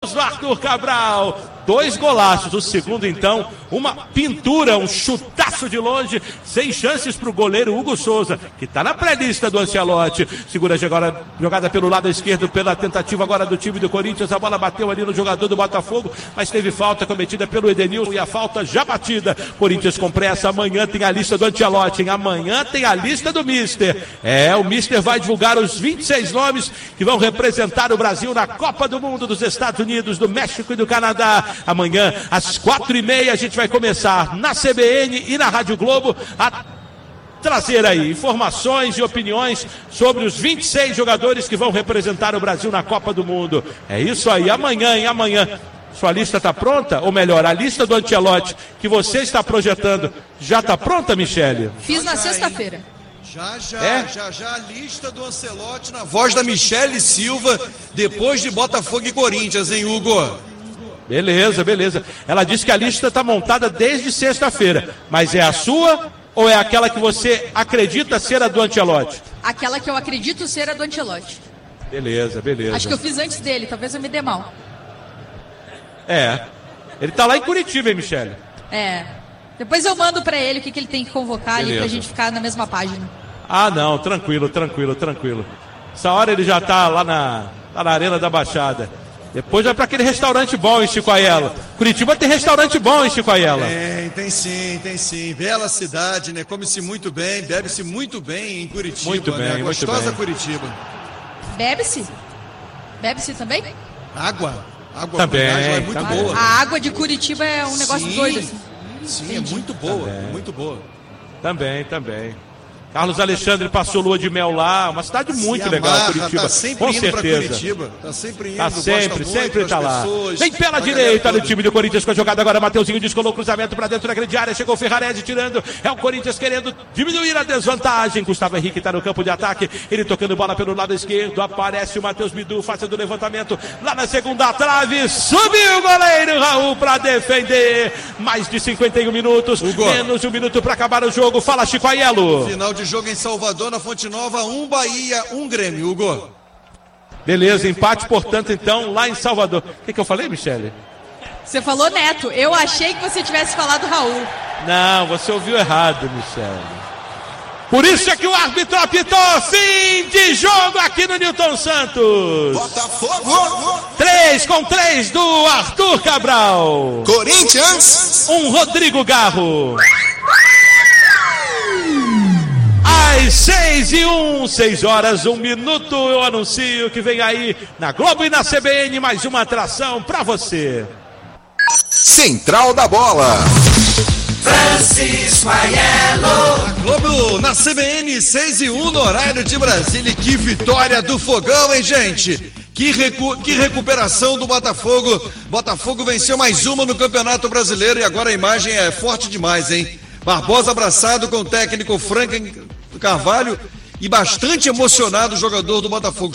do Arthur Cabral. 2 golaços, o segundo então, uma pintura, um chutaço de longe, sem chances para o goleiro Hugo Souza, que está na pré-lista do Ancelotti. Segura agora, jogada pelo lado esquerdo, pela tentativa agora do time do Corinthians, a bola bateu ali no jogador do Botafogo, mas teve falta cometida pelo Edenilson e a falta já batida. Corinthians com pressa, amanhã tem a lista do Ancelotti, hein? Amanhã tem a lista do Mister. O Mister vai divulgar os 26 nomes que vão representar o Brasil na Copa do Mundo dos Estados Unidos, do México e do Canadá. Amanhã, às 4h30, a gente vai começar na CBN e na Rádio Globo a trazer aí informações e opiniões sobre os 26 jogadores que vão representar o Brasil na Copa do Mundo. É isso aí, amanhã, hein? Amanhã. Sua lista está pronta? Ou melhor, a lista do Ancelotti que você está projetando já está pronta, Michele? Fiz na sexta-feira. Já a lista do Ancelotti na voz da Michele Silva, depois de Botafogo e Corinthians, hein, Hugo? Beleza. Ela disse que a lista está montada desde sexta-feira, mas é a sua ou é aquela que você acredita ser a do Ancelotti? Aquela que eu acredito ser a do Ancelotti. Beleza. Acho que eu fiz antes dele, talvez eu me dê mal. Ele tá lá em Curitiba, hein, Michele? Depois eu mando pra ele o que ele tem que convocar ali pra gente ficar na mesma página. Ah, não, tranquilo. Essa hora ele já tá lá na Arena da Baixada. Depois vai para aquele restaurante bom em Chicoaiela. Curitiba tem restaurante bom em Chicoaiela. Tem sim. Bela cidade, né? Come-se muito bem, bebe-se muito bem em Curitiba. Muito bem, né? Gostosa muito bem. Curitiba. Bebe-se? Bebe-se também? Água também, é muito boa. A água de Curitiba é um negócio doido assim. Sim, é muito boa. Também. Carlos Alexandre passou lua de mel lá, uma cidade muito legal, Curitiba, tá sempre com indo certeza. Curitiba, tá sempre indo, sempre tá lá. Vem pela direita no time do Corinthians com a jogada agora, Mateuzinho descolou o cruzamento para dentro da grande área, chegou o Ferrarese tirando, é o Corinthians querendo diminuir a desvantagem. Gustavo Henrique tá no campo de ataque, ele tocando bola pelo lado esquerdo, aparece o Matheus Bidu fazendo o levantamento lá na segunda trave, subiu o goleiro Raul para defender. Mais de 51 minutos, menos de 1 minuto para acabar o jogo. Fala, Chicoaielo. Final de jogo em Salvador, na Fonte Nova, 1 Bahia, 1 Grêmio, Hugo. Beleza, empate, portanto, então, lá em Salvador. O que eu falei, Michele? Você falou Neto, eu achei que você tivesse falado Raul. Não, você ouviu errado, Michele. Por isso é que o árbitro apitou fim de jogo aqui no Newton Santos. Botafogo. 3-3 do Arthur Cabral. Corinthians. 1 Rodrigo Garro. Às 6h01, 6 horas, 1 minuto, eu anuncio que vem aí na Globo e na CBN mais uma atração pra você. Central da Bola. Francisco Aiello. A Globo na CBN, 6h01 no horário de Brasília. Que vitória do Fogão, hein, gente? Que recuperação do Botafogo. Botafogo venceu mais uma no Campeonato Brasileiro e agora a imagem é forte demais, hein? Barbosa abraçado com o técnico Franklin Carvalho e bastante emocionado o jogador do Botafogo.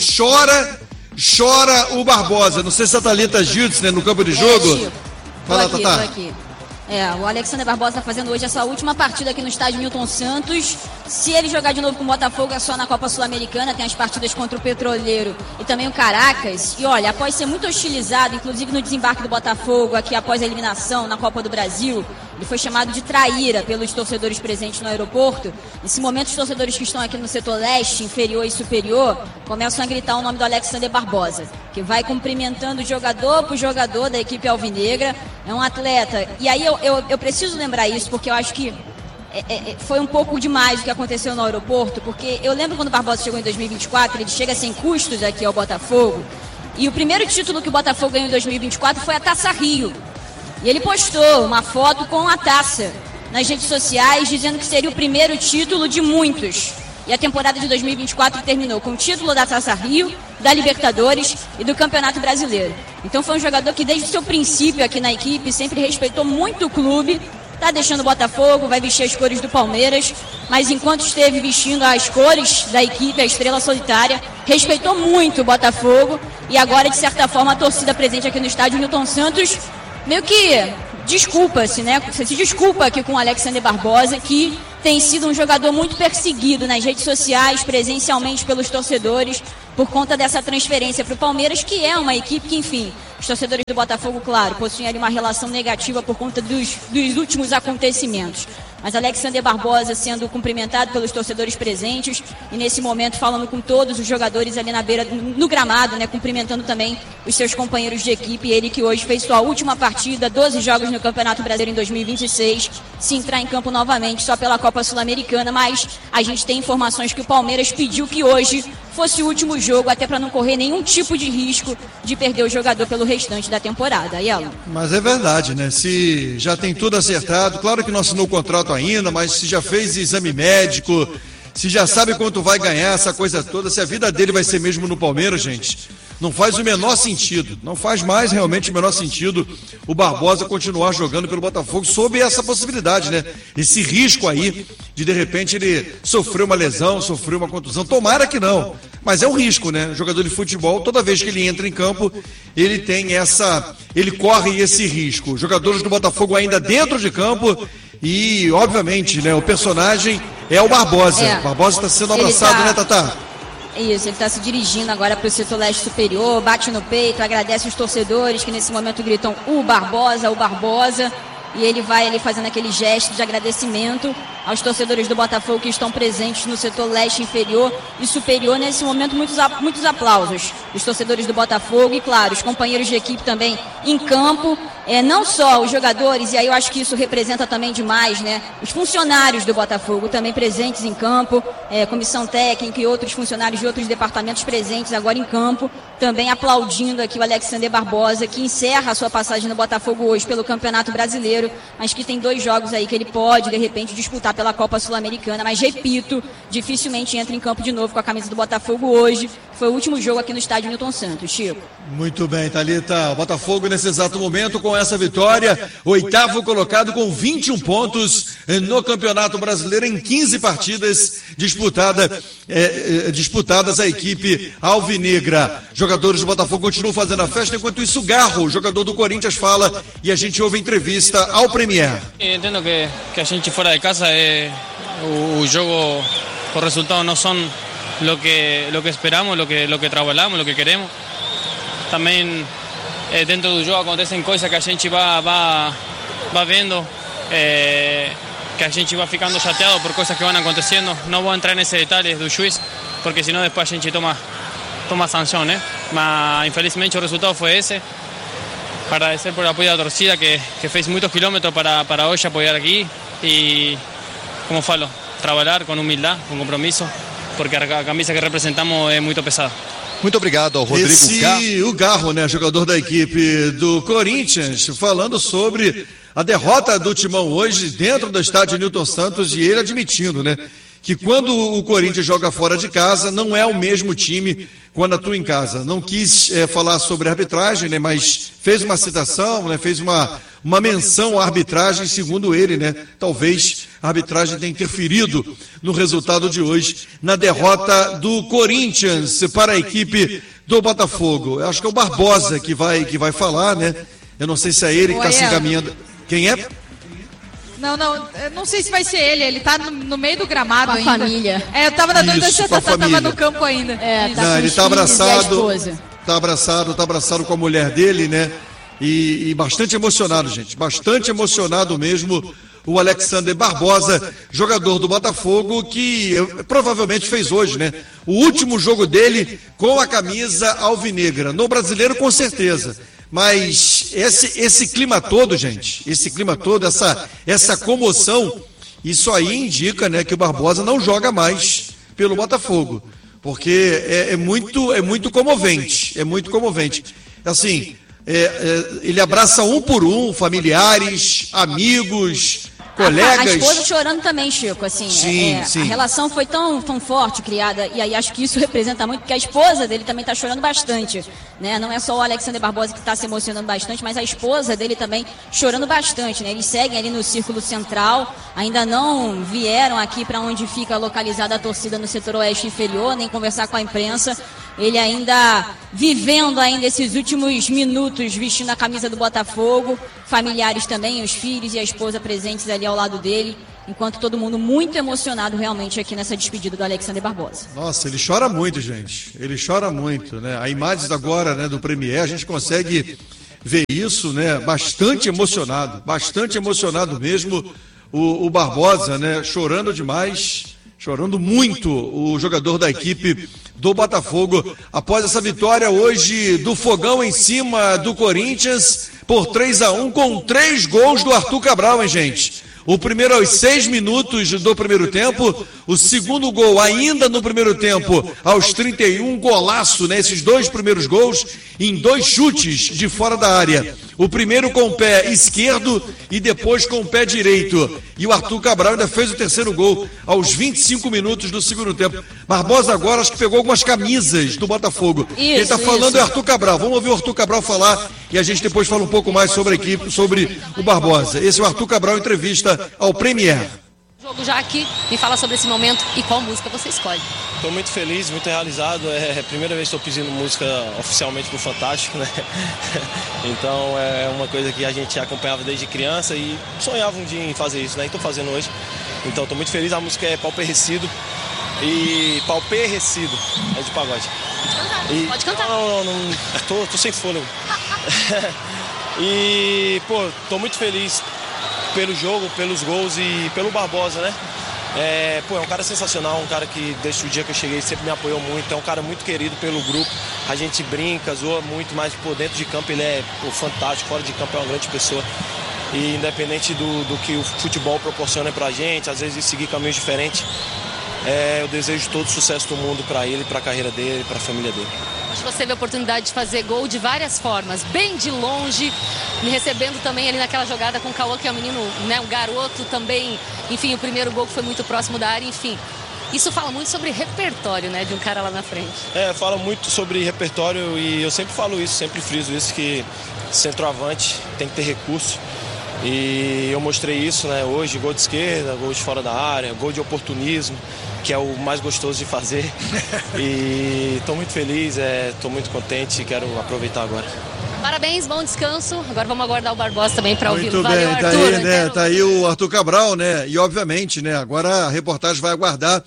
Chora o Barbosa. Não sei se a Thalita Gildes, né, no campo de jogo. Fala, Tô Tatá. aqui. O Alexander Barbosa está fazendo hoje a sua última partida aqui no estádio Newton Santos. Se ele jogar de novo com o Botafogo é só na Copa Sul-Americana, tem as partidas contra o Petroleiro e também o Caracas. E olha, após ser muito hostilizado, inclusive no desembarque do Botafogo, aqui após a eliminação na Copa do Brasil, ele foi chamado de traíra pelos torcedores presentes no aeroporto. Nesse momento, os torcedores que estão aqui no setor leste, inferior e superior, começam a gritar o nome do Alexander Barbosa, que vai cumprimentando jogador por jogador da equipe alvinegra. É um atleta. E aí eu preciso lembrar isso, porque eu acho que foi um pouco demais o que aconteceu no aeroporto, porque eu lembro quando o Barbosa chegou em 2024, ele chega sem custos aqui ao Botafogo, e o primeiro título que o Botafogo ganhou em 2024 foi a Taça Rio. E ele postou uma foto com a taça nas redes sociais, dizendo que seria o primeiro título de muitos. E a temporada de 2024 terminou com o título da Taça Rio, da Libertadores e do Campeonato Brasileiro. Então foi um jogador que desde o seu princípio aqui na equipe sempre respeitou muito o clube, tá deixando o Botafogo, vai vestir as cores do Palmeiras, mas enquanto esteve vestindo as cores da equipe, a Estrela Solitária, respeitou muito o Botafogo e agora, de certa forma, a torcida presente aqui no estádio Newton Santos meio que desculpa-se, né? Você se desculpa aqui com o Alexander Barbosa, que tem sido um jogador muito perseguido nas redes sociais, presencialmente pelos torcedores, por conta dessa transferência para o Palmeiras, que é uma equipe que, enfim, Os torcedores do Botafogo, claro, possuem ali uma relação negativa por conta dos últimos acontecimentos. Mas Alexander Barbosa sendo cumprimentado pelos torcedores presentes e nesse momento falando com todos os jogadores ali na beira, no gramado, né, cumprimentando também os seus companheiros de equipe. Ele que hoje fez sua última partida, 12 jogos no Campeonato Brasileiro em 2026, se entrar em campo novamente só pela Copa Sul-Americana, mas a gente tem informações que o Palmeiras pediu que hoje fosse o último jogo, até para não correr nenhum tipo de risco de perder o jogador pelo restante da temporada. Yellow. Mas é verdade, né? Se já tem tudo acertado, claro que não assinou o contrato ainda, mas se já fez exame médico, se já sabe quanto vai ganhar, essa coisa toda, se a vida dele vai ser mesmo no Palmeiras, gente, não faz o menor sentido, não faz mais realmente o menor sentido o Barbosa continuar jogando pelo Botafogo sob essa possibilidade, né? Esse risco aí de repente ele sofreu uma lesão, sofreu uma contusão, tomara que não, mas é um risco, né? O jogador de futebol, toda vez que ele entra em campo, ele corre esse risco. Os jogadores do Botafogo ainda dentro de campo e, obviamente, né, o personagem é o Barbosa. O Barbosa está sendo abraçado, né, Tatá? Isso, ele está se dirigindo agora para o setor leste superior, bate no peito, agradece os torcedores que nesse momento gritam o Barbosa, e ele vai ali fazendo aquele gesto de agradecimento aos torcedores do Botafogo que estão presentes no setor leste inferior e superior. Nesse momento, muitos aplausos dos torcedores do Botafogo e, claro, os companheiros de equipe também em campo. Não só os jogadores, e aí eu acho que isso representa também demais, né? Os funcionários do Botafogo também presentes em campo, comissão técnica e outros funcionários de outros departamentos presentes agora em campo, também aplaudindo aqui o Alexander Barbosa, que encerra a sua passagem no Botafogo hoje pelo Campeonato Brasileiro, mas que tem 2 jogos aí que ele pode, de repente, disputar pela Copa Sul-Americana, mas repito, dificilmente entra em campo de novo com a camisa do Botafogo hoje. Foi o último jogo aqui no estádio Newton Santos. Chico. Muito bem, Thalita. O Botafogo nesse exato momento com essa vitória, 8º colocado com 21 pontos no Campeonato Brasileiro em 15 partidas disputadas a equipe alvinegra. Jogadores do Botafogo continuam fazendo a festa, enquanto isso o Garro, jogador do Corinthians, fala e a gente ouve a entrevista ao Premier. Entendo que a gente fora de casa o jogo, os resultados não são lo que esperamos, lo que trabalhamos, lo que queremos. Também dentro do jogo acontecem coisas que a gente vai vendo, que a gente vai ficando chateado por coisas que vão acontecendo. Não vou entrar nesse detalhe do juiz, porque senão depois a gente toma sanção, né? Mas infelizmente o resultado foi esse. Agradecer por o apoio da torcida que fez muitos quilômetros para hoje apoiar aqui e, como falo, trabalhar com humildade, com compromisso, porque a camisa que representamos é muito pesada. Muito obrigado ao Rodrigo Garro. O Garro, né, jogador da equipe do Corinthians, falando sobre a derrota do Timão hoje dentro do estádio Newton Santos, e ele admitindo, né, que quando o Corinthians joga fora de casa, não é o mesmo time quando atua em casa. Não quis falar sobre a arbitragem, né, mas fez uma citação, né, fez uma menção à arbitragem, segundo ele, né, talvez a arbitragem tenha interferido no resultado de hoje, na derrota do Corinthians para a equipe do Botafogo. Eu acho que é o Barbosa que vai falar, né? Eu não sei se é ele que está se encaminhando. Quem é? Não sei se vai ser ele tá no meio do gramado com a ainda. Família. Eu tava na dúvida se a Tatá tava no campo ainda. Não, ele tá abraçado, tá abraçado com a mulher dele, né? E bastante emocionado, gente, bastante emocionado mesmo, o Alexander Barbosa, jogador do Botafogo, que provavelmente fez hoje, né, o último jogo dele com a camisa alvinegra, no Brasileiro com certeza, mas esse clima todo, gente, essa comoção, isso aí indica, né, que o Barbosa não joga mais pelo Botafogo, porque é muito comovente, assim, ele abraça um por um, familiares, amigos, colegas. A esposa chorando também, Chico, assim, sim. A relação foi tão forte criada, e aí acho que isso representa muito, porque a esposa dele também está chorando bastante, né? Não é só o Alexander Barbosa que está se emocionando bastante, mas a esposa dele também chorando bastante, né? Eles seguem ali no círculo central, ainda não vieram aqui para onde fica localizada a torcida no setor oeste inferior, nem conversar com a imprensa. Ele ainda vivendo ainda esses últimos minutos vestindo a camisa do Botafogo, familiares também, os filhos e a esposa presentes ali ao lado dele, enquanto todo mundo muito emocionado realmente aqui nessa despedida do Alexander Barbosa. Nossa, ele chora muito, gente, ele chora muito, né? A imagens agora, né, do Premier, a gente consegue ver isso, né? Bastante emocionado mesmo o Barbosa, né? Chorando demais, chorando muito o jogador da equipe do Botafogo após essa vitória hoje do Fogão em cima do Corinthians por 3-1 com 3 gols do Arthur Cabral, hein, gente? O primeiro aos 6 minutos do primeiro tempo, o segundo gol ainda no primeiro tempo aos 31, golaço, né? Esses 2 primeiros gols em 2 chutes de fora da área. O primeiro com o pé esquerdo e depois com o pé direito. E o Arthur Cabral ainda fez o terceiro gol aos 25 minutos do segundo tempo. Barbosa agora acho que pegou algumas camisas do Botafogo. Quem está falando é Arthur Cabral. Vamos ouvir o Arthur Cabral falar e a gente depois fala um pouco mais sobre a equipe, sobre o Barbosa. Esse é o Arthur Cabral, entrevista ao Premier. Jogo já aqui, me fala sobre esse momento e qual música você escolhe. Estou muito feliz, muito realizado, é a primeira vez que estou pedindo música oficialmente no Fantástico, né? Então é uma coisa que a gente acompanhava desde criança e sonhava um dia em fazer isso, né? E estou fazendo hoje, então estou muito feliz, a música é Pauperrecido e Pauperrecido, é de pagode. Pode cantar. Não, tô sem fôlego. E, pô, estou muito feliz pelo jogo, pelos gols e pelo Barbosa, né? É um cara sensacional, um cara que desde o dia que eu cheguei sempre me apoiou muito, é um cara muito querido pelo grupo, a gente brinca, zoa muito, mas por dentro de campo ele é fantástico, fora de campo é uma grande pessoa. E independente do que o futebol proporciona pra gente, às vezes de seguir caminhos diferentes, eu desejo todo o sucesso do mundo pra ele, pra carreira dele, pra família dele. Hoje você teve a oportunidade de fazer gol de várias formas, bem de longe, me recebendo também ali naquela jogada com o Cauã, que é um menino, né, um garoto também, enfim, o primeiro gol que foi muito próximo da área, enfim. Isso fala muito sobre repertório, né, de um cara lá na frente. Fala muito sobre repertório e eu sempre falo isso, sempre friso isso, que centroavante tem que ter recurso. E eu mostrei isso, né, hoje, gol de esquerda, gol de fora da área, gol de oportunismo, que é o mais gostoso de fazer. E estou muito feliz, estou muito contente e quero aproveitar agora. Parabéns, bom descanso. Agora vamos aguardar o Barbosa também para ouvir. Valeu, bem, tá Arthur, aí, né? Tá aí o Arthur Cabral, né? E obviamente, né? Agora a reportagem vai aguardar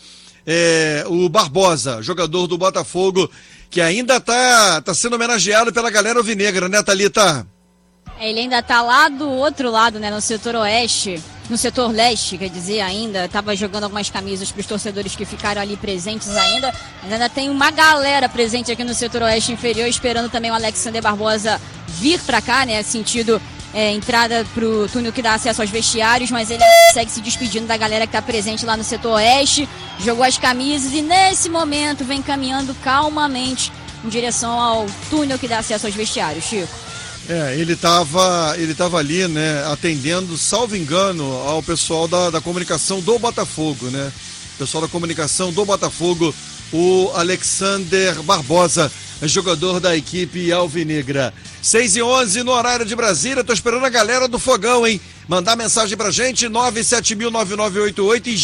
o Barbosa, jogador do Botafogo, que ainda tá sendo homenageado pela galera alvinegra, né, Thalita? Ele ainda tá lá do outro lado, né? No setor oeste, no setor leste, quer dizer, ainda tava jogando algumas camisas para os torcedores que ficaram ali presentes ainda. Mas ainda tem uma galera presente aqui no setor oeste inferior, esperando também o Alexander Barbosa vir para cá, né? Sentido entrada pro túnel que dá acesso aos vestiários, mas ele segue se despedindo da galera que tá presente lá no setor oeste. Jogou as camisas e nesse momento vem caminhando calmamente em direção ao túnel que dá acesso aos vestiários, Chico. Ele tava ali, né, atendendo, salvo engano, ao pessoal da comunicação do Botafogo, né? Pessoal da comunicação do Botafogo, o Alexander Barbosa, jogador da equipe alvinegra. 6h11 no horário de Brasília, tô esperando a galera do Fogão, hein? Mandar mensagem pra gente, 970009988 e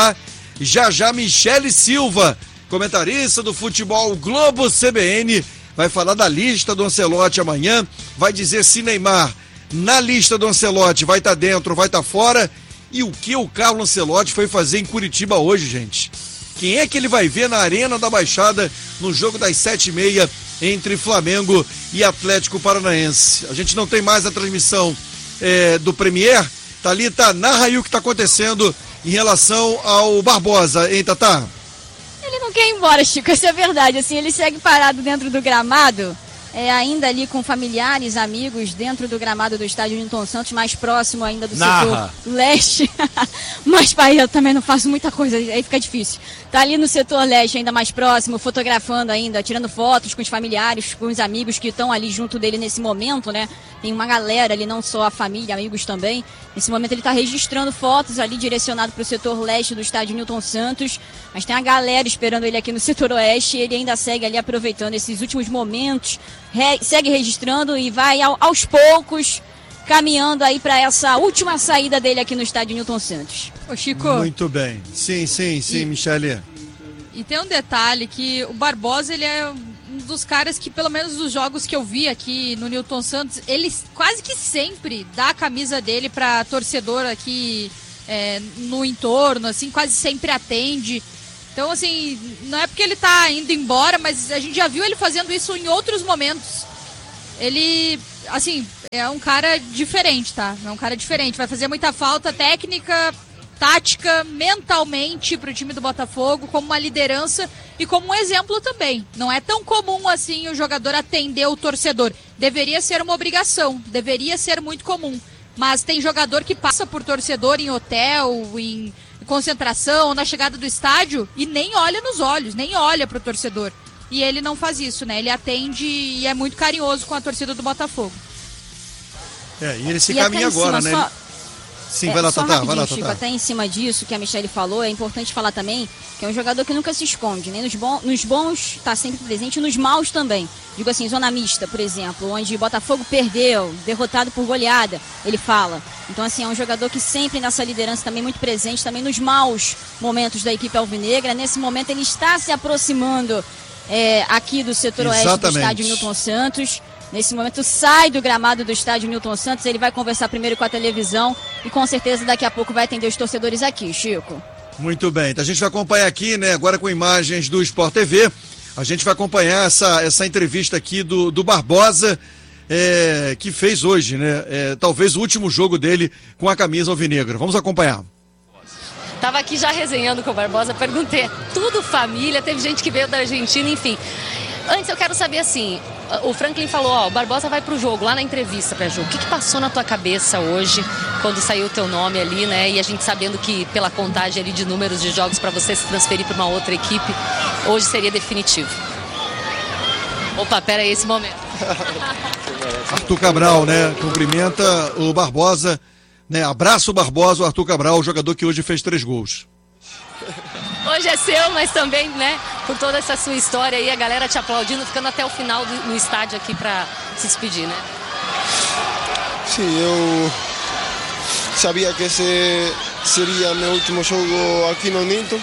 já Michele Silva, comentarista do Futebol Globo CBN, vai falar da lista do Ancelotti amanhã, vai dizer se Neymar na lista do Ancelotti vai estar dentro, vai estar fora, e o que o Carlo Ancelotti foi fazer em Curitiba hoje, gente. Quem é que ele vai ver na Arena da Baixada no jogo das 7h30 entre Flamengo e Atlético Paranaense? A gente não tem mais a transmissão do Premier. Thalita, narra aí o que está acontecendo em relação ao Barbosa, hein, Tatá? Ele não quer ir embora, Chico, essa é a verdade. Assim, ele segue parado dentro do gramado, ainda ali com familiares, amigos, dentro do gramado do estádio Newton Santos, mais próximo ainda do setor leste. Mas, pai, eu também não faço muita coisa, aí fica difícil. Tá ali no setor leste, ainda mais próximo, fotografando ainda, tirando fotos com os familiares, com os amigos que estão ali junto dele nesse momento, né? Tem uma galera ali, não só a família, amigos também. Nesse momento ele tá registrando fotos ali, direcionado pro setor leste do estádio Newton Santos. Mas tem a galera esperando ele aqui no setor oeste e ele ainda segue ali aproveitando esses últimos momentos, segue registrando e vai aos poucos caminhando aí para essa última saída dele aqui no estádio Newton Santos. Ô, Chico. Muito bem. Sim, Michele. E tem um detalhe que o Barbosa, ele é um dos caras que, pelo menos dos jogos que eu vi aqui no Newton Santos, ele quase que sempre dá a camisa dele para torcedor aqui no entorno, assim, quase sempre atende. Então, assim, não é porque ele tá indo embora, mas a gente já viu ele fazendo isso em outros momentos. Ele, assim, é um cara diferente, tá? É um cara diferente. Vai fazer muita falta técnica, tática, mentalmente pro time do Botafogo, como uma liderança e como um exemplo também. Não é tão comum assim o jogador atender o torcedor. Deveria ser uma obrigação, deveria ser muito comum. Mas tem jogador que passa por torcedor em hotel, em concentração, na chegada do estádio e nem olha nos olhos, nem olha pro torcedor. E ele não faz isso, né? Ele atende e é muito carinhoso com a torcida do Botafogo. E ele se caminha agora, né? Sim, vai lá, Tatá, vai lá, Chico, Tatá. até em cima disso que a Michele falou, é importante falar também que é um jogador que nunca se esconde, nem nos bons está sempre presente e nos maus também. Digo assim, zona mista, por exemplo, onde o Botafogo perdeu, derrotado por goleada, ele fala. Então, assim, é um jogador que sempre nessa liderança também muito presente, também nos maus momentos da equipe alvinegra. Nesse momento ele está se aproximando aqui do setor oeste do estádio Newton Santos. Nesse momento sai do gramado do estádio Newton Santos, ele vai conversar primeiro com a televisão e com certeza daqui a pouco vai atender os torcedores aqui, Chico. Muito bem, então a gente vai acompanhar aqui, né, agora com imagens do Sport TV, a gente vai acompanhar essa entrevista aqui do Barbosa, que fez hoje, né, talvez o último jogo dele com a camisa alvinegra. Vamos acompanhar. Tava aqui já resenhando com o Barbosa, perguntei, tudo família, teve gente que veio da Argentina, enfim. Antes eu quero saber assim, o Franklin falou, o Barbosa vai pro jogo, lá na entrevista pré-jogo. O que passou na tua cabeça hoje, quando saiu o teu nome ali, né? E a gente sabendo que pela contagem ali de números de jogos para você se transferir para uma outra equipe, hoje seria definitivo. Opa, pera aí, esse momento. Arthur Cabral, né? Cumprimenta o Barbosa, né? Abraça o Barbosa, o Arthur Cabral, o jogador que hoje fez 3 gols. Hoje é seu, mas também, né, por toda essa sua história aí, a galera te aplaudindo, ficando até o final no estádio aqui para se despedir, né? Sim, eu sabia que esse seria meu último jogo aqui no Newton.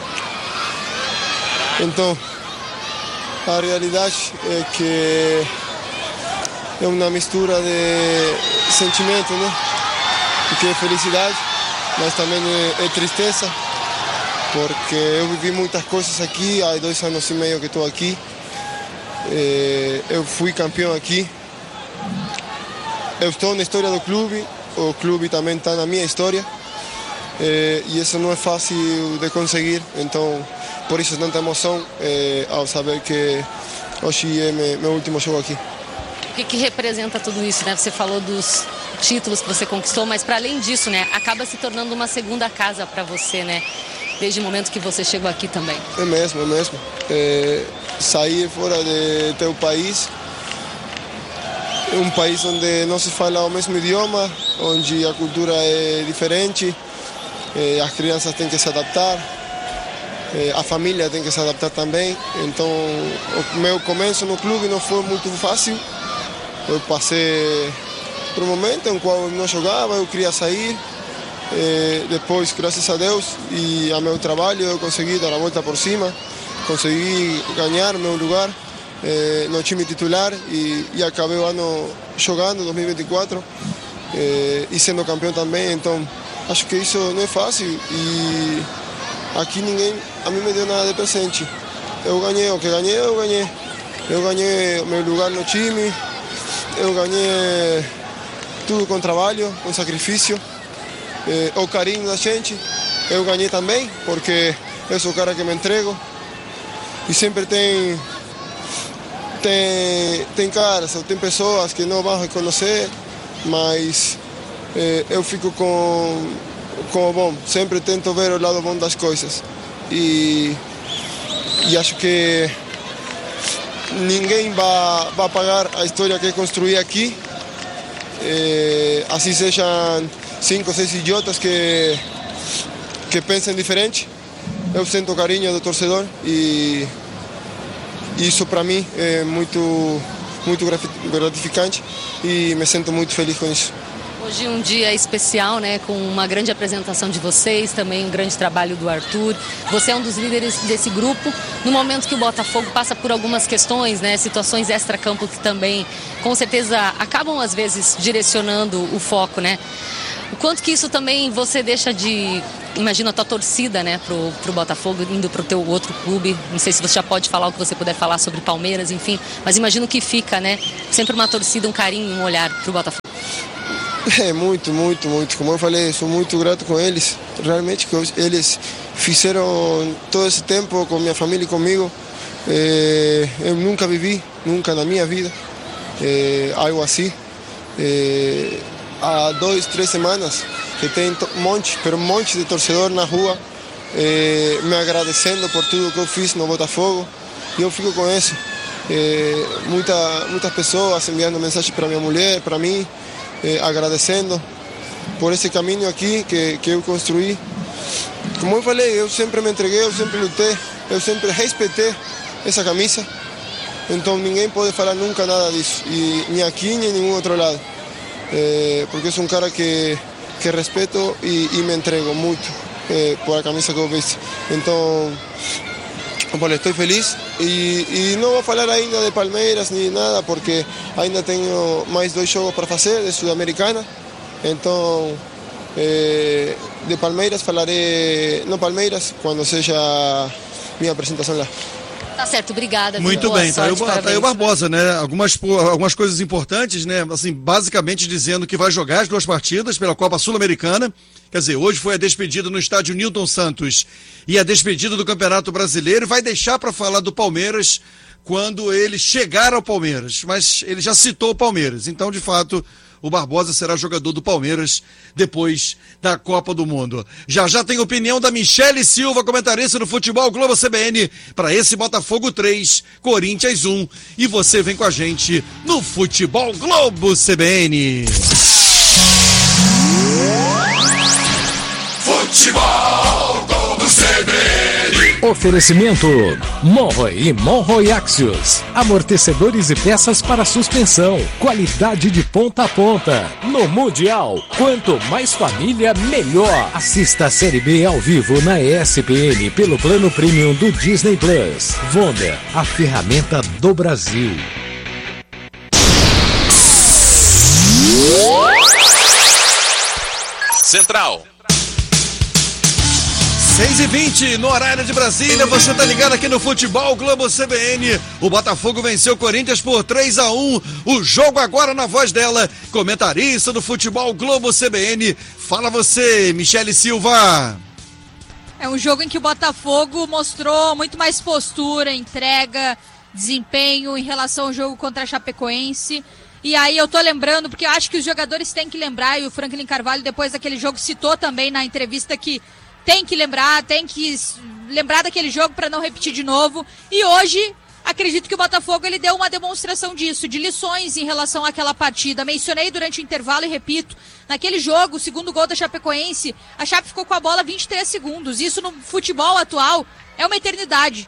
Então, a realidade é que é uma mistura de sentimentos, né? Que é felicidade, mas também é tristeza. Porque eu vivi muitas coisas aqui, há 2 anos e meio que estou aqui. Eu fui campeão aqui. Eu estou na história do clube, o clube também está na minha história. E isso não é fácil de conseguir, então por isso tanta emoção ao saber que hoje é meu último jogo aqui. O que representa tudo isso, né? Você falou dos títulos que você conquistou, mas para além disso, né, acaba se tornando uma segunda casa para você, né? Desde o momento que você chegou aqui também. É mesmo. Sair fora de teu país, um país onde não se fala o mesmo idioma, onde a cultura é diferente, as crianças têm que se adaptar, a família tem que se adaptar também. Então, o meu começo no clube não foi muito fácil. Eu passei por um momento em qual eu não jogava, eu queria sair. Depois, graças a Deus e ao meu trabalho, eu consegui dar a volta por cima, consegui ganhar meu lugar no time titular e acabei o ano jogando, 2024, e sendo campeão também. Então, acho que isso não é fácil e aqui ninguém a mim me deu nada de presente. Eu ganhei o que ganhei, eu ganhei. Eu ganhei o meu lugar no time, eu ganhei tudo com trabalho, com sacrifício. O carinho da gente, eu ganhei também, porque eu sou o cara que me entrego e sempre tem caras, ou tem pessoas que não vão reconhecer, mas eu fico com o bom, sempre tento ver o lado bom das coisas e acho que ninguém vai pagar a história que construí aqui, assim sejam 5 ou 6 idiotas que pensam diferente. Eu sinto o carinho do torcedor e isso para mim é muito gratificante e me sinto muito feliz com isso. Hoje um dia especial, né, com uma grande apresentação de vocês, também um grande trabalho do Arthur. Você é um dos líderes desse grupo, no momento que o Botafogo passa por algumas questões, né, situações extra-campo que também, com certeza, acabam às vezes direcionando o foco, né? O quanto que isso também você deixa de, imagina a tua torcida, né, pro Botafogo, indo pro teu outro clube, não sei se você já pode falar o que você puder falar sobre Palmeiras, enfim, mas imagino que fica, né, sempre uma torcida, um carinho, um olhar pro Botafogo. É muito, muito, muito. Como eu falei, sou muito grato com eles. Realmente que eles fizeram todo esse tempo com minha família e comigo. Eu nunca vivi, nunca na minha vida, algo assim. Há 2, 3 semanas que tem um monte de torcedor na rua me agradecendo por tudo que eu fiz no Botafogo. E eu fico com isso. Muitas pessoas enviando mensagens para minha mulher, para mim. Agradecendo por esse caminho aqui que eu construí. Como eu falei, eu sempre me entreguei, eu sempre lutei, eu sempre respeitei essa camisa. Então ninguém pode falar nunca nada disso, e nem aqui nem em nenhum outro lado. Porque eu sou um cara que respeito e me entrego muito por a camisa que eu visto. Então, olha, estou feliz e não vou falar ainda de Palmeiras nem nada, porque ainda tenho mais 2 jogos para fazer de Sul-Americana. Então, de Palmeiras falarei no Palmeiras quando seja minha apresentação lá. Tá certo, obrigada. Muito boa bem, sorte, tá aí o Barbosa, né? Algumas coisas importantes, né? Assim, basicamente dizendo que vai jogar as 2 partidas pela Copa Sul-Americana. Quer dizer, hoje foi a despedida no estádio Newton Santos e a despedida do Campeonato Brasileiro. Vai deixar para falar do Palmeiras quando ele chegar ao Palmeiras, mas ele já citou o Palmeiras. Então, de fato, o Barbosa será jogador do Palmeiras depois da Copa do Mundo. Já tem opinião da Michele Silva, comentarista do Futebol Globo CBN, para esse Botafogo 3, Corinthians 1. E você vem com a gente no Futebol Globo CBN. Futebol Globo CBN. Oferecimento Monroe e Monroe Axios. Amortecedores e peças para suspensão. Qualidade de ponta a ponta. No Mundial, quanto mais família, melhor. Assista a Série B ao vivo na ESPN pelo plano premium do Disney Plus. Vonda, a ferramenta do Brasil. Central. 6h20 no horário de Brasília, você tá ligado aqui no Futebol Globo CBN. O Botafogo venceu o Corinthians por 3-1. O jogo agora na voz dela, comentarista do Futebol Globo CBN. Fala você, Michele Silva. É um jogo em que o Botafogo mostrou muito mais postura, entrega, desempenho em relação ao jogo contra a Chapecoense. E aí eu tô lembrando, porque eu acho que os jogadores têm que lembrar, e o Franklin Carvalho depois daquele jogo citou também na entrevista que tem que lembrar daquele jogo para não repetir de novo. E hoje, acredito que o Botafogo ele deu uma demonstração disso, de lições em relação àquela partida. Mencionei durante o intervalo e repito, naquele jogo, o segundo gol da Chapecoense, a Chape ficou com a bola 23 segundos. Isso no futebol atual é uma eternidade.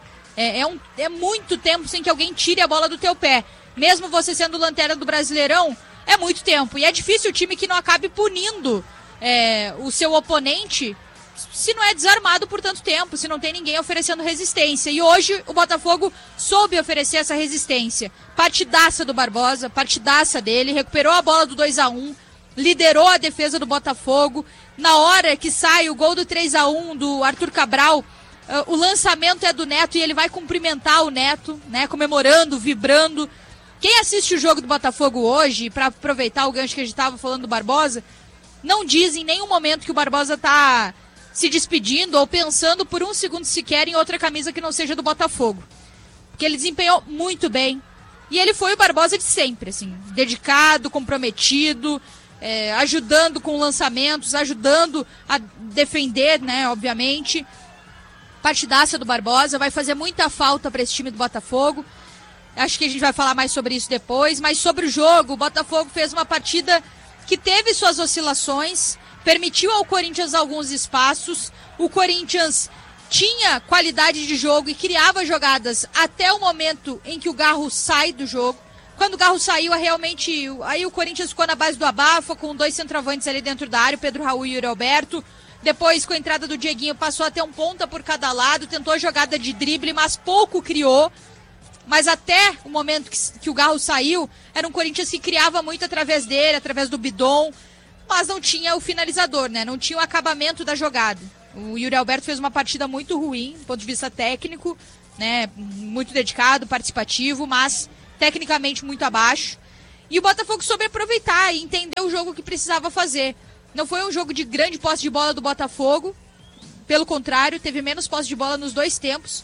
É muito tempo sem que alguém tire a bola do teu pé. Mesmo você sendo lanterna do Brasileirão, é muito tempo. E é difícil o time que não acabe punindo o seu oponente se não é desarmado por tanto tempo, se não tem ninguém oferecendo resistência. E hoje o Botafogo soube oferecer essa resistência. Partidaça do Barbosa, partidaça dele, recuperou a bola do 2-1, liderou a defesa do Botafogo. Na hora que sai o gol do 3-1 do Arthur Cabral, o lançamento é do Neto e ele vai cumprimentar o Neto, né, comemorando, vibrando. Quem assiste o jogo do Botafogo hoje, para aproveitar o gancho que a gente estava falando do Barbosa, não diz em nenhum momento que o Barbosa está se despedindo ou pensando por um segundo sequer em outra camisa que não seja do Botafogo. Porque ele desempenhou muito bem. E ele foi o Barbosa de sempre, assim, dedicado, comprometido, ajudando com lançamentos, ajudando a defender, né, obviamente. Partidaça do Barbosa, vai fazer muita falta para esse time do Botafogo. Acho que a gente vai falar mais sobre isso depois. Mas sobre o jogo, o Botafogo fez uma partida que teve suas oscilações, permitiu ao Corinthians alguns espaços. O Corinthians tinha qualidade de jogo e criava jogadas até o momento em que o Garro sai do jogo. Quando o Garro saiu, aí o Corinthians ficou na base do abafa, com 2 centroavantes ali dentro da área, o Pedro Raul e o Yuri Alberto. Depois, com a entrada do Dieguinho, passou a ter um ponta por cada lado, tentou jogada de drible, mas pouco criou. Mas até o momento que o Garro saiu, era um Corinthians que criava muito através dele, através do Bidon, mas não tinha o finalizador, né? Não tinha o acabamento da jogada. O Yuri Alberto fez uma partida muito ruim, do ponto de vista técnico, né? Muito dedicado, participativo, mas tecnicamente muito abaixo. E o Botafogo soube aproveitar e entender o jogo que precisava fazer. Não foi um jogo de grande posse de bola do Botafogo, pelo contrário, teve menos posse de bola nos 2 tempos,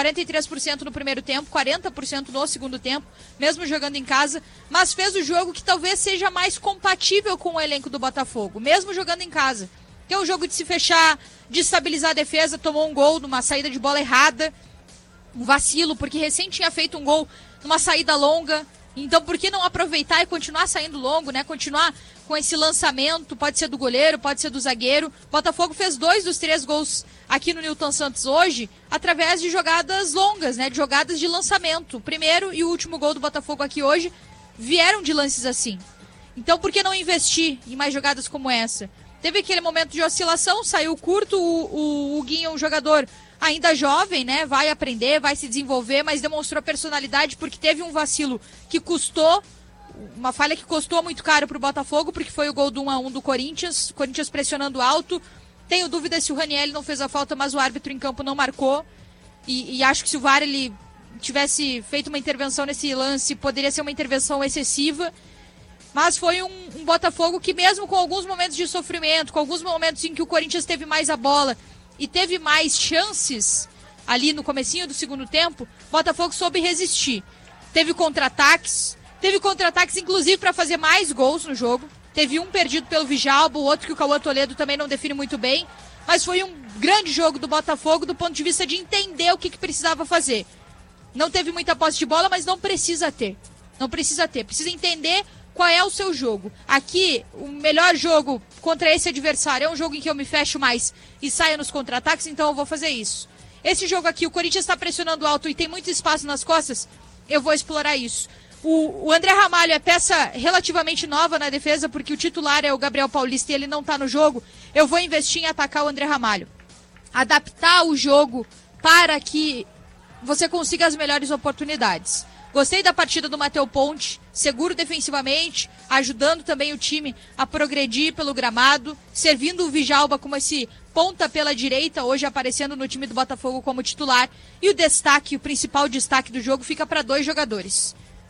43% no primeiro tempo, 40% no segundo tempo, mesmo jogando em casa, mas fez o jogo que talvez seja mais compatível com o elenco do Botafogo, mesmo jogando em casa. Que é um jogo de se fechar, de estabilizar a defesa, tomou um gol numa saída de bola errada, um vacilo, porque recém tinha feito um gol numa saída longa. Então, por que não aproveitar e continuar saindo longo, né? Continuar com esse lançamento, pode ser do goleiro, pode ser do zagueiro. Botafogo fez 2 dos 3 gols aqui no Newton Santos hoje, através de jogadas longas, né? De jogadas de lançamento. O primeiro e o último gol do Botafogo aqui hoje vieram de lances assim. Então, por que não investir em mais jogadas como essa? Teve aquele momento de oscilação, saiu curto, o Huguinho, um jogador ainda jovem, né? Vai aprender, vai se desenvolver, mas demonstrou personalidade porque teve um vacilo que custou, uma falha que custou muito caro pro Botafogo, porque foi o gol do 1-1 do Corinthians pressionando alto. Tenho dúvida se o Ranieri não fez a falta, mas o árbitro em campo não marcou. E acho que se o VAR ele tivesse feito uma intervenção nesse lance, poderia ser uma intervenção excessiva. Mas foi um Botafogo que, mesmo com alguns momentos de sofrimento, com alguns momentos em que o Corinthians teve mais a bola e teve mais chances ali no comecinho do segundo tempo, Botafogo soube resistir. Teve contra-ataques inclusive para fazer mais gols no jogo. Teve um perdido pelo Vijalbo, o outro que o Cauã Toledo também não define muito bem. Mas foi um grande jogo do Botafogo do ponto de vista de entender o que precisava fazer. Não teve muita posse de bola, mas não precisa ter. Não precisa ter. Precisa entender qual é o seu jogo. Aqui, o melhor jogo contra esse adversário é um jogo em que eu me fecho mais e saio nos contra-ataques, então eu vou fazer isso. Esse jogo aqui, o Corinthians está pressionando alto e tem muito espaço nas costas, eu vou explorar isso. O André Ramalho é peça relativamente nova na defesa, porque o titular é o Gabriel Paulista e ele não está no jogo. Eu vou investir em atacar o André Ramalho. Adaptar o jogo para que você consiga as melhores oportunidades. Gostei da partida do Matheus Ponte, seguro defensivamente, ajudando também o time a progredir pelo gramado, servindo o Vijalba como esse ponta pela direita, hoje aparecendo no time do Botafogo como titular. E o principal destaque do jogo fica para 2 jogadores.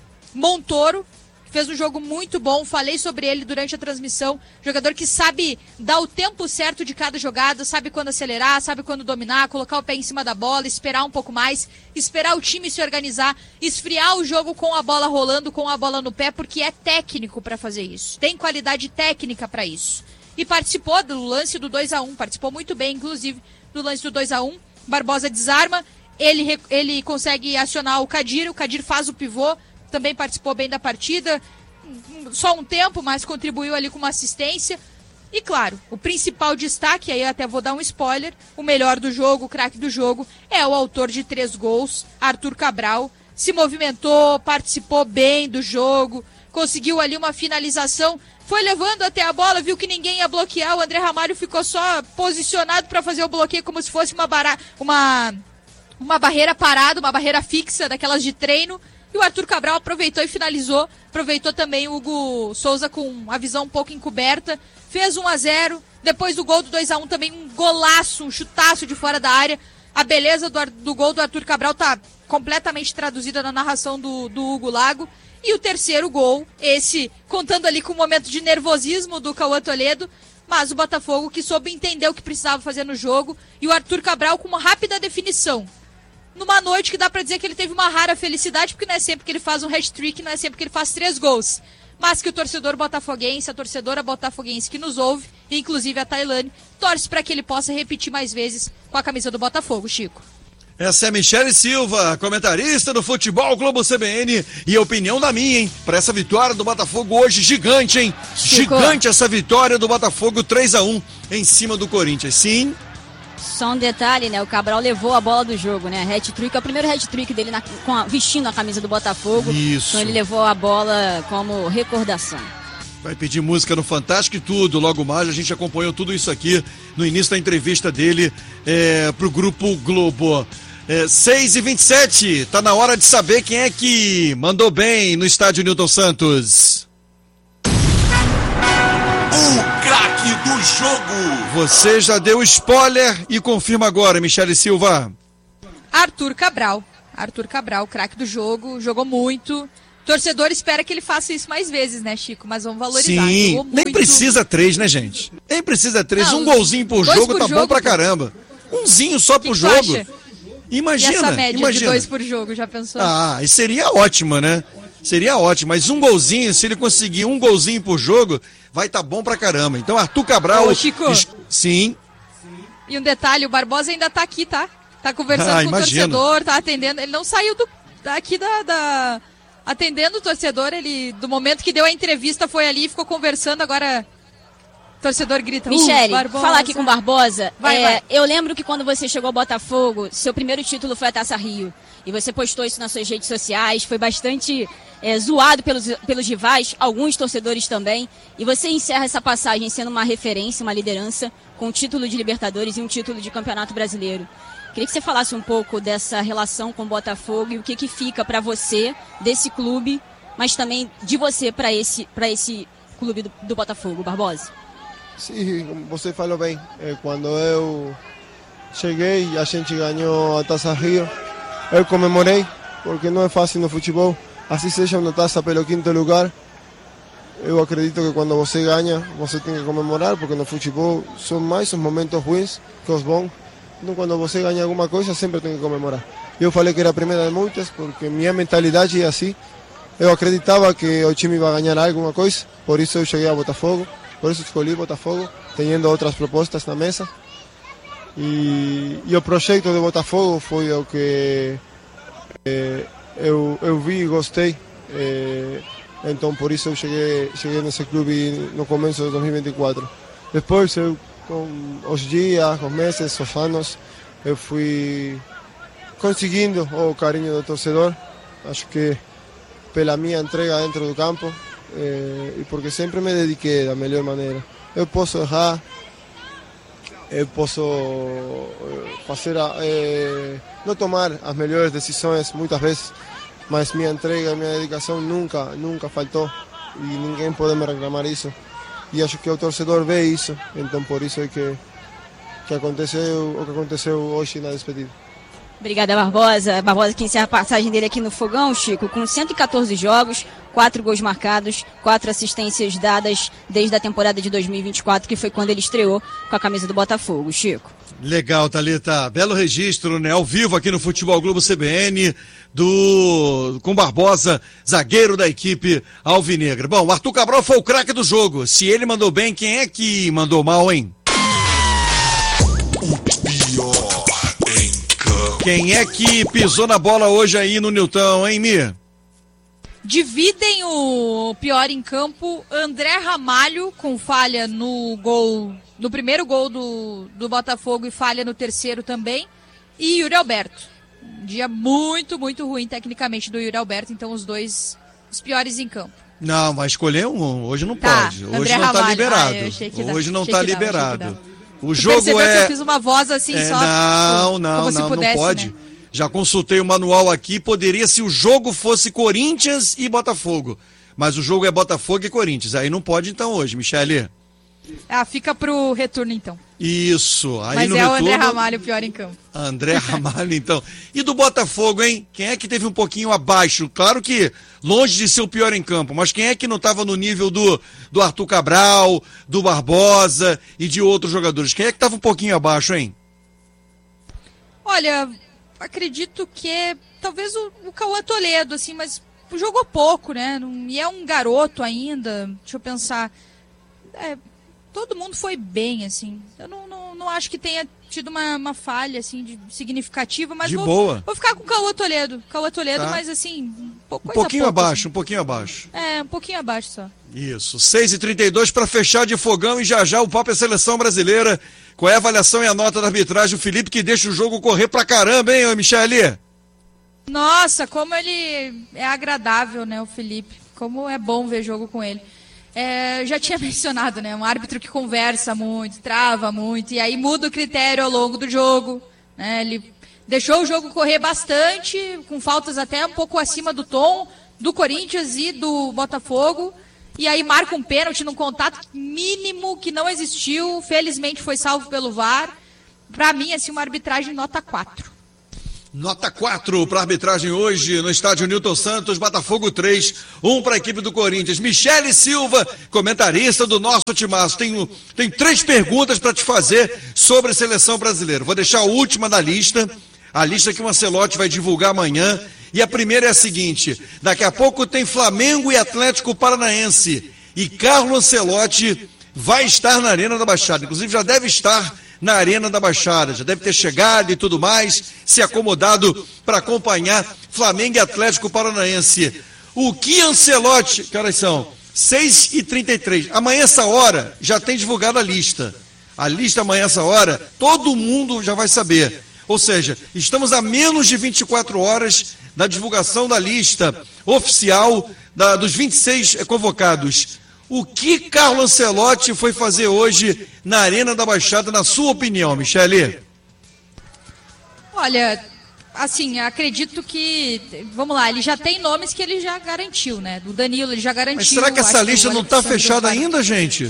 Montoro, que fez um jogo muito bom, falei sobre ele durante a transmissão, jogador que sabe dar o tempo certo de cada jogada, sabe quando acelerar, sabe quando dominar, colocar o pé em cima da bola, esperar um pouco mais, esperar o time se organizar, esfriar o jogo com a bola rolando, com a bola no pé, porque é técnico para fazer isso, tem qualidade técnica para isso. E participou do lance do 2-1, participou muito bem, inclusive, do lance do 2-1, Barbosa desarma, ele consegue acionar o Kadir faz o pivô, também participou bem da partida, só um tempo, mas contribuiu ali com uma assistência. E claro, o principal destaque, aí eu até vou dar um spoiler, o melhor do jogo, o craque do jogo, é o autor de 3 gols, Arthur Cabral. Se movimentou, participou bem do jogo, conseguiu ali uma finalização, foi levando até a bola, viu que ninguém ia bloquear, o André Ramalho ficou só posicionado para fazer o bloqueio como se fosse uma barreira parada, uma barreira fixa, daquelas de treino. E o Arthur Cabral aproveitou e finalizou. Aproveitou também o Hugo Souza com a visão um pouco encoberta. Fez 1-0. Depois do gol do 2-1 também um golaço, um chutaço de fora da área. A beleza do gol do Arthur Cabral tá completamente traduzida na narração do Hugo Lago. E o terceiro gol, esse contando ali com um momento de nervosismo do Cauã Toledo. Mas o Botafogo que soube entender o que precisava fazer no jogo. E o Arthur Cabral com uma rápida definição. Numa noite que dá pra dizer que ele teve uma rara felicidade, porque não é sempre que ele faz um hat-trick, não é sempre que ele faz 3 gols. Mas que o torcedor botafoguense, a torcedora botafoguense que nos ouve, inclusive a Tailane, torce para que ele possa repetir mais vezes com a camisa do Botafogo, Chico. Essa é a Michele Silva, comentarista do Futebol Globo CBN, e a opinião da minha, hein, para essa vitória do Botafogo hoje, gigante, hein? Chico. Gigante essa vitória do Botafogo, 3-1 em cima do Corinthians. Sim, Só um detalhe, né? O Cabral levou a bola do jogo, né? Hat-trick, é o primeiro hat-trick dele vestindo a camisa do Botafogo. Isso. Então ele levou a bola como recordação. Vai pedir música no Fantástico e tudo, logo mais. A gente acompanhou tudo isso aqui no início da entrevista dele pro Grupo Globo. 6h27, tá na hora de saber quem é que mandou bem no estádio Newton Santos. O craque do jogo. Você já deu spoiler e confirma agora, Michele Silva. Arthur Cabral, craque do jogo, jogou muito. Torcedor espera que ele faça isso mais vezes, né, Chico? Mas vamos valorizar. Sim, nem precisa 3, né, gente? Nem precisa 3. Não, um golzinho por jogo tá jogo, bom pra caramba. Umzinho só por jogo. Imagina, e essa média imagina. de 2 por jogo, já pensou? E seria ótimo, né? Seria ótimo, mas um golzinho, se ele conseguir um golzinho por jogo, vai tá bom pra caramba. Então, Arthur Cabral... Ô, Chico. Sim. E um detalhe, o Barbosa ainda tá aqui, tá? Tá conversando com o torcedor, tá atendendo. Ele não saiu daqui atendendo o torcedor, ele, do momento que deu a entrevista, foi ali e ficou conversando, agora o torcedor grita, Michele, falar aqui com o Barbosa, vai. Eu lembro que quando você chegou ao Botafogo, seu primeiro título foi a Taça Rio, e você postou isso nas suas redes sociais, foi bastante zoado pelos rivais, alguns torcedores também, e você encerra essa passagem sendo uma referência, uma liderança, com um título de Libertadores e um título de Campeonato Brasileiro. Queria que você falasse um pouco dessa relação com o Botafogo e o que fica para você desse clube, mas também de você para esse clube do Botafogo, Barbosa. Sim, como você falou bem, quando eu cheguei e a gente ganhou a Taça Rio, eu comemorei, porque não é fácil no futebol, assim seja uma taça pelo 5º lugar. Eu acredito que quando você ganha, você tem que comemorar, porque no futebol são mais os momentos ruins que os bons. Então, quando você ganha alguma coisa, sempre tem que comemorar. Eu falei que era a primeira de muitas, porque minha mentalidade é assim. Eu acreditava que o time ia ganhar alguma coisa, por isso eu cheguei a Botafogo, por isso escolhi Botafogo, tendo outras propostas na mesa. E o projeto de Botafogo foi o que eu vi e gostei. Então, por isso eu cheguei nesse clube no começo de 2024. Depois, com os dias, os meses, os anos, eu fui conseguindo o carinho do torcedor. Acho que pela minha entrega dentro do campo e porque sempre me dediquei da melhor maneira. Eu posso errar, eu posso não tomar as melhores decisões muitas vezes, mas minha entrega, minha dedicação nunca faltou e ninguém pode me reclamar isso. E acho que o torcedor vê isso, então por isso é que aconteceu o que aconteceu hoje na despedida. Obrigada, Barbosa. Barbosa que encerra a passagem dele aqui no Fogão, Chico, com 114 jogos, 4 gols marcados, 4 assistências dadas desde a temporada de 2024, que foi quando ele estreou com a camisa do Botafogo. Chico. Legal, Thalita. Belo registro, né? Ao vivo aqui no Futebol Globo CBN, com Barbosa, zagueiro da equipe alvinegra. Bom, o Arthur Cabral foi o craque do jogo. Se ele mandou bem, quem é que mandou mal, hein? O pior em campo. Quem é que pisou na bola hoje aí no Nilton, hein, Mir? Dividem o pior em campo André Ramalho, com falha no primeiro gol do Botafogo e falha no terceiro também, e Yuri Alberto. Um dia muito, muito ruim tecnicamente do Yuri Alberto, então os dois os piores em campo. Não, mas escolher um, hoje não pode. Hoje André não Ramalho. tá liberado. Hoje não tá liberado. O jogo que eu fiz uma voz assim só. Não pode. Né? Já consultei o manual aqui, poderia se o jogo fosse Corinthians e Botafogo. Mas o jogo é Botafogo e Corinthians, aí não pode então hoje, Michele. Fica pro retorno então. Isso, aí mas no retorno... o André Ramalho pior em campo. André Ramalho então. E do Botafogo, hein? Quem é que teve um pouquinho abaixo? Claro que longe de ser o pior em campo, mas quem é que não estava no nível do Arthur Cabral, do Barbosa e de outros jogadores? Quem é que estava um pouquinho abaixo, hein? Olha... acredito que talvez o Cauã Toledo, assim, mas jogou pouco, né? E é um garoto ainda. Deixa eu pensar. todo mundo foi bem, assim. Eu não acho que tenha tido uma falha, assim, significativa, mas vou ficar com o Cauã Toledo. Cauã Toledo, tá. Mas assim, um pouquinho abaixo. É, um pouquinho abaixo só. Isso, 6h32 para fechar de fogão e já o papo é Seleção Brasileira. Qual é a avaliação e a nota da arbitragem? O Felipe que deixa o jogo correr pra caramba, hein, Michele? Nossa, como ele é agradável, né, o Felipe. Como é bom ver jogo com ele. Eu já tinha mencionado, né? Um árbitro que conversa muito, trava muito, e aí muda o critério ao longo do jogo. Né? Ele deixou o jogo correr bastante, com faltas até um pouco acima do tom do Corinthians e do Botafogo. E aí marca um pênalti num contato mínimo que não existiu. Felizmente foi salvo pelo VAR. Para mim, assim, uma arbitragem nota 4. Nota 4 para a arbitragem hoje no estádio Newton Santos, Botafogo 3, 1 para a equipe do Corinthians. Michele Silva, comentarista do nosso timaço. Tem 3 perguntas para te fazer sobre a seleção brasileira. Vou deixar a última da lista, a lista que o Ancelotti vai divulgar amanhã. E a primeira é a seguinte: daqui a pouco tem Flamengo e Atlético Paranaense. E Carlo Ancelotti vai estar na Arena da Baixada. Inclusive já deve estar na Arena da Baixada, já deve ter chegado e tudo mais, se acomodado para acompanhar Flamengo e Atlético Paranaense. O que Ancelotti, que horas são? 6h33, amanhã essa hora já tem divulgado a lista amanhã essa hora, todo mundo já vai saber, ou seja, estamos a menos de 24 horas da divulgação da lista oficial dos 26 convocados. O que Carlo Ancelotti foi fazer hoje na Arena da Baixada, na sua opinião, Michele? Olha, assim, acredito que, vamos lá, ele já tem nomes que ele já garantiu, né? Do Danilo ele já garantiu. Mas será que essa lista não está fechada ainda, gente?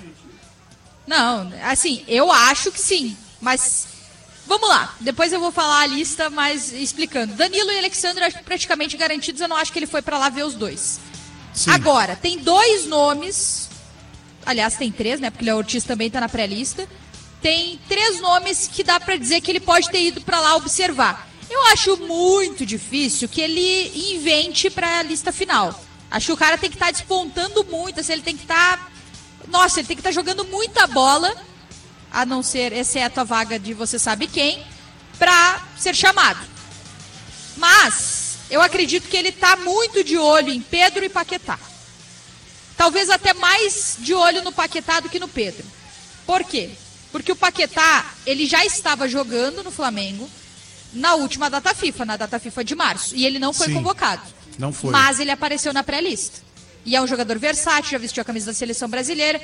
Não, assim, eu acho que sim, mas vamos lá, depois eu vou falar a lista, mas explicando. Danilo e Alexandre praticamente garantidos, eu não acho que ele foi para lá ver os dois. Sim. Agora, tem 2 nomes, aliás, tem 3, né, porque o Léo Ortiz também está na pré-lista. Tem 3 nomes que dá para dizer que ele pode ter ido para lá observar. Eu acho muito difícil que ele invente para a lista final. Acho que o cara tem que estar despontando muito, assim, ele tem que estar... Nossa, ele tem que estar jogando muita bola, a não ser, exceto a vaga de você sabe quem, para ser chamado. Mas eu acredito que ele está muito de olho em Pedro e Paquetá. Talvez até mais de olho no Paquetá do que no Pedro. Por quê? Porque o Paquetá, ele já estava jogando no Flamengo na última data FIFA, na data FIFA de março. E ele não foi convocado. Não foi. Mas ele apareceu na pré-lista. E é um jogador versátil, já vestiu a camisa da seleção brasileira.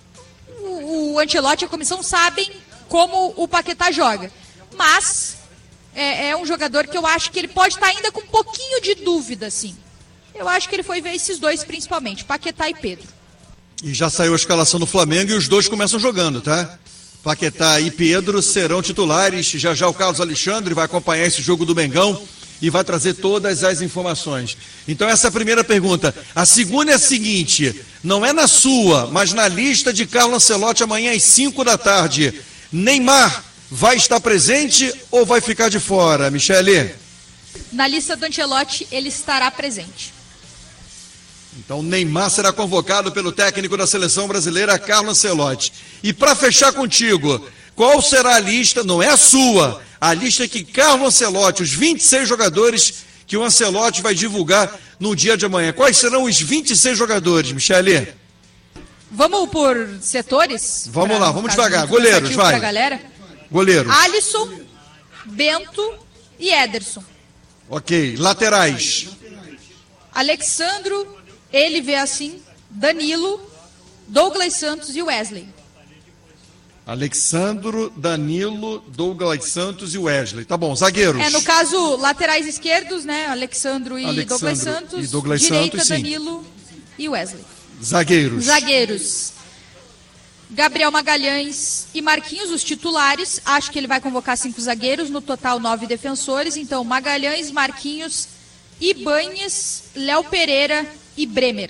O Ancelotti e a comissão sabem como o Paquetá joga. Mas é um jogador que eu acho que ele pode estar ainda com um pouquinho de dúvida, assim. Eu acho que ele foi ver esses 2 principalmente, Paquetá e Pedro. E já saiu a escalação do Flamengo e os 2 começam jogando, tá? Paquetá e Pedro serão titulares. Já o Carlos Alexandre vai acompanhar esse jogo do Mengão e vai trazer todas as informações. Então essa é a primeira pergunta. A segunda é a seguinte, não é na sua, mas na lista de Carlo Ancelotti amanhã às 5 da tarde. Neymar vai estar presente ou vai ficar de fora, Michele? Na lista do Ancelotti, ele estará presente. Então Neymar será convocado pelo técnico da seleção brasileira, Carlo Ancelotti. E para fechar contigo, qual será a lista, não é a sua, a lista que Carlo Ancelotti, os 26 jogadores que o Ancelotti vai divulgar no dia de amanhã. Quais serão os 26 jogadores, Michele? Vamos por setores? Vamos lá, vamos devagar. Goleiros, vai. Galera. Goleiros. Alisson, Bento e Ederson. Ok, laterais. Alexandro, ele vê assim, Danilo, Douglas Santos e Wesley. Alexandro, Danilo, Douglas Santos e Wesley. Tá bom, zagueiros. No caso, laterais esquerdos, né? Alexandro e Douglas Santos. E Douglas direita, Santos, Danilo e Wesley. Zagueiros. Gabriel Magalhães e Marquinhos, os titulares. Acho que ele vai convocar 5 zagueiros, no total 9 defensores. Então, Magalhães, Marquinhos, Ibanez, Léo Pereira e Bremer.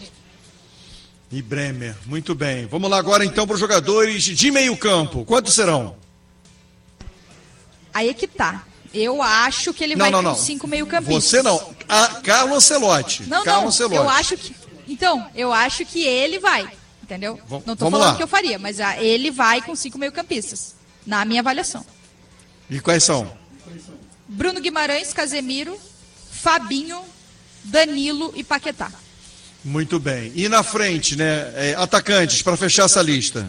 Muito bem. Vamos lá agora então para os jogadores de meio campo. Quantos serão? Aí é que tá. Eu acho que ele vai com 5 meio-campistas. Você não. Carlo Ancelotti. Não, Carlo Ancelotti. Eu acho que ele vai. entendeu? Não tô vamos falando lá. que eu faria, mas ele vai com 5 meio-campistas, na minha avaliação. E quais são? Bruno Guimarães, Casemiro, Fabinho, Danilo e Paquetá. Muito bem. E na frente, né? Atacantes, para fechar essa lista.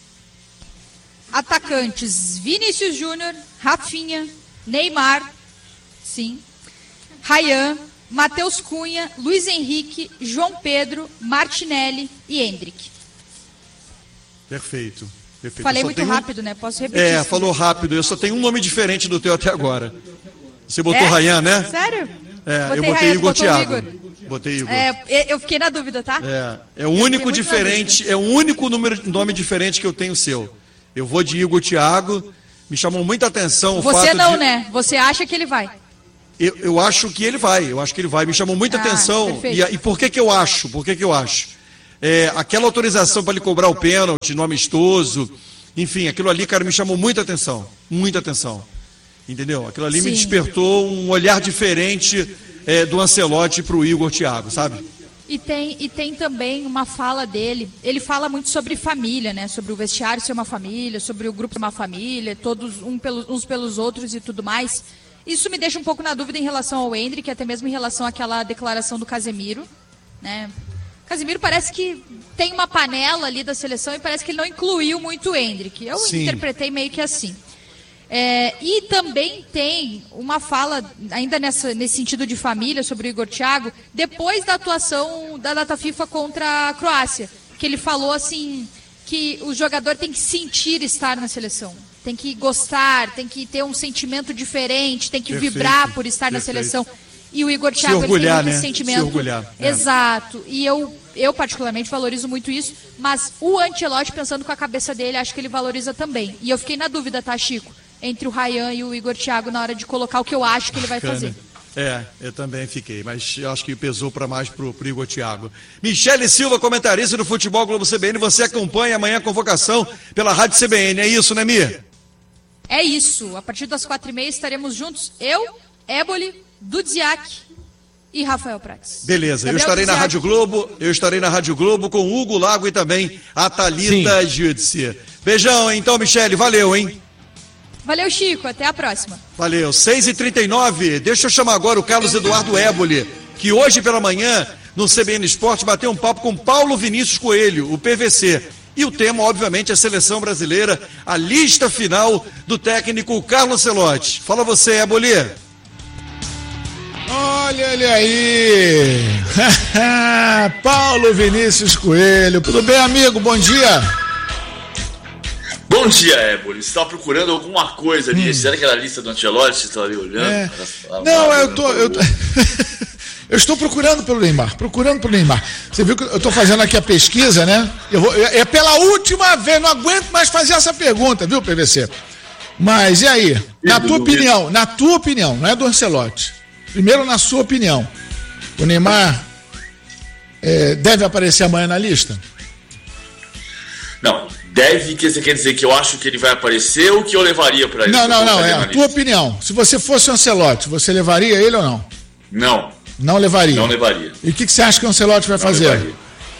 Atacantes, Vinícius Júnior, Rafinha, Neymar, sim, Ryan, Matheus Cunha, Luiz Henrique, João Pedro, Martinelli e Endrick. Perfeito. Falei muito rápido, né? Posso repetir? Falou rápido. Eu só tenho um nome diferente do teu até agora. Você botou Ryan, né? Sério? Eu botei Igor Thiago. Botei Igor. Eu fiquei na dúvida, tá? É o único diferente, é o único nome diferente que eu tenho seu. Eu vou de Igor Thiago. Me chamou muita atenção o fato Você não, né? Você acha que ele vai? Eu acho que ele vai. Eu acho que ele vai. Me chamou muita atenção. E por que eu acho? Por que eu acho? Aquela autorização para ele cobrar o pênalti no amistoso, enfim, aquilo ali, cara, me chamou muita atenção. Muita atenção. Entendeu? Aquilo ali me despertou um olhar diferente do Ancelotti para o Igor Thiago, sabe? E tem também uma fala dele. Ele fala muito sobre família, né? Sobre o vestiário ser uma família, sobre o grupo ser uma família, todos uns pelos outros e tudo mais. Isso me deixa um pouco na dúvida em relação ao Endrick, até mesmo em relação àquela declaração do Casemiro, né? Casemiro parece que tem uma panela ali da seleção e parece que ele não incluiu muito o Endrick. Eu interpretei meio que assim. E também tem uma fala, ainda nesse sentido de família, sobre o Igor Thiago, depois da atuação da data FIFA contra a Croácia, que ele falou assim, que o jogador tem que sentir estar na seleção, tem que gostar, tem que ter um sentimento diferente, tem que vibrar por estar na seleção. E o Igor Thiago ele tem muito esse sentimento. Se orgulhar. Exato. E eu particularmente valorizo muito isso, mas o Ancelotti, pensando com a cabeça dele, acho que ele valoriza também. E eu fiquei na dúvida, tá, Chico? Entre o Ryan e o Igor Thiago na hora de colocar o que eu acho que ele vai fazer. Eu também fiquei, mas eu acho que pesou para mais pro Igor Thiago. Michele Silva, comentarista do Futebol Globo CBN, você acompanha amanhã a convocação pela Rádio CBN, é isso, né, Mir? É isso, a partir das 4h30 estaremos juntos, eu, Éboli, Dudziak e Rafael Prates. Beleza, Gabriel eu estarei na Rádio Globo com o Hugo Lago e também a Thalita Giudice. Beijão, então, Michele, valeu, hein? Valeu, Chico, até a próxima. Valeu, 6h39, deixa eu chamar agora o Carlos Eduardo Éboli, que hoje pela manhã, no CBN Esporte, bateu um papo com Paulo Vinícius Coelho, o PVC. E o tema, obviamente, é a seleção brasileira, a lista final do técnico Carlo Ancelotti. Fala você, Éboli. Olha ele aí, Paulo Vinícius Coelho, tudo bem, amigo? Bom dia. Bom dia, Éboli. Você estava procurando alguma coisa ali? Será que era a lista do Ancelotti? Você estava ali olhando? Não, eu estou procurando pelo Neymar. Você viu que eu estou fazendo aqui a pesquisa, né? É pela última vez, não aguento mais fazer essa pergunta, viu, PVC? Mas e aí? Na tua opinião, não é do Ancelotti. Primeiro, na sua opinião, o Neymar deve aparecer amanhã na lista? Não, deve, que você quer dizer que eu acho que ele vai aparecer ou que eu levaria para ele? Não, é a tua opinião. Se você fosse o Ancelotti, você levaria ele ou não? Não. Não levaria? Não levaria. E o que você acha que o Ancelotti vai fazer? Levaria.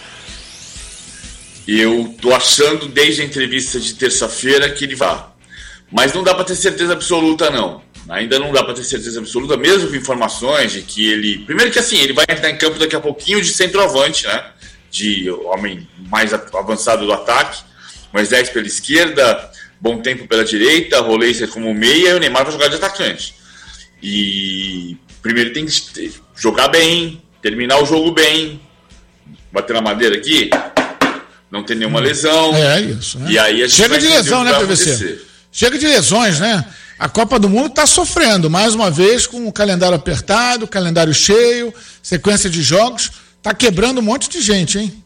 Eu tô achando desde a entrevista de terça-feira que ele vai. Mas não dá para ter certeza absoluta, não. Ainda não dá para ter certeza absoluta, mesmo com informações de que ele... Primeiro que assim, ele vai entrar em campo daqui a pouquinho de centroavante, né? De homem mais avançado do ataque, mais 10 pela esquerda, bom tempo pela direita, Roleiser como meia, e o Neymar vai jogar de atacante. E primeiro tem que jogar bem, terminar o jogo bem, bater na madeira aqui, não ter nenhuma lesão. É isso, né? E aí a gente chega de lesão, né, PVC? Chega de lesões, né? A Copa do Mundo está sofrendo, mais uma vez, com o calendário apertado, calendário cheio, sequência de jogos, está quebrando um monte de gente, hein?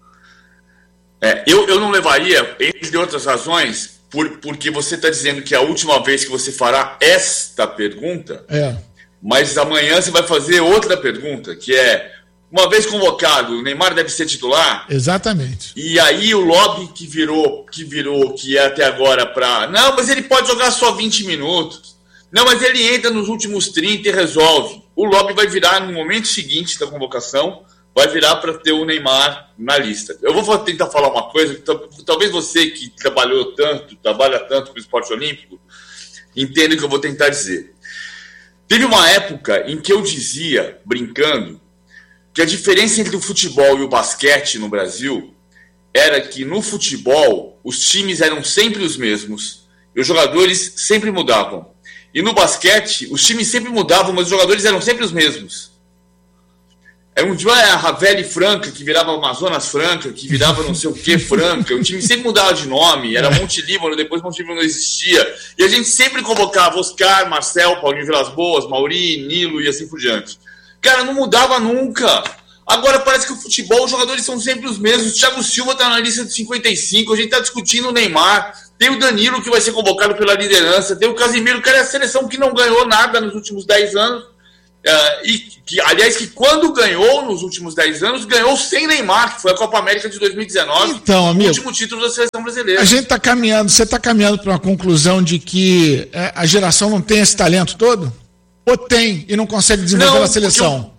Eu não levaria, entre outras razões, porque você está dizendo que é a última vez que você fará esta pergunta, mas amanhã você vai fazer outra pergunta, que é, uma vez convocado, o Neymar deve ser titular? Exatamente. E aí o lobby que é até agora para... Não, mas ele pode jogar só 20 minutos. Não, mas ele entra nos últimos 30 e resolve. O lobby vai virar no momento seguinte da convocação, vai virar para ter o Neymar na lista. Eu vou tentar falar uma coisa que talvez você que trabalha tanto com o esporte olímpico, entenda o que eu vou tentar dizer. Teve uma época em que eu dizia, brincando, que a diferença entre o futebol e o basquete no Brasil era que no futebol os times eram sempre os mesmos e os jogadores sempre mudavam. E no basquete os times sempre mudavam, mas os jogadores eram sempre os mesmos. Era um dia a Ravelli Franca, que virava Amazonas Franca, que virava não sei o que Franca. O time sempre mudava de nome, era Monte Líbano, depois Monte Líbano não existia. E a gente sempre convocava Oscar, Marcel, Paulinho Vilas Boas, Mauri, Nilo e assim por diante. Cara, não mudava nunca. Agora parece que o futebol, os jogadores são sempre os mesmos. O Thiago Silva tá na lista de 55, a gente tá discutindo o Neymar. Tem o Danilo, que vai ser convocado pela liderança. Tem o Casemiro, que era a seleção que não ganhou nada nos últimos 10 anos. Aliás, que quando ganhou nos últimos 10 anos, ganhou sem Neymar, que foi a Copa América de 2019. Então, amigo, o último título da seleção brasileira. A gente está caminhando, você está caminhando para uma conclusão de que a geração não tem esse talento todo? Ou tem e não consegue desenvolver a seleção?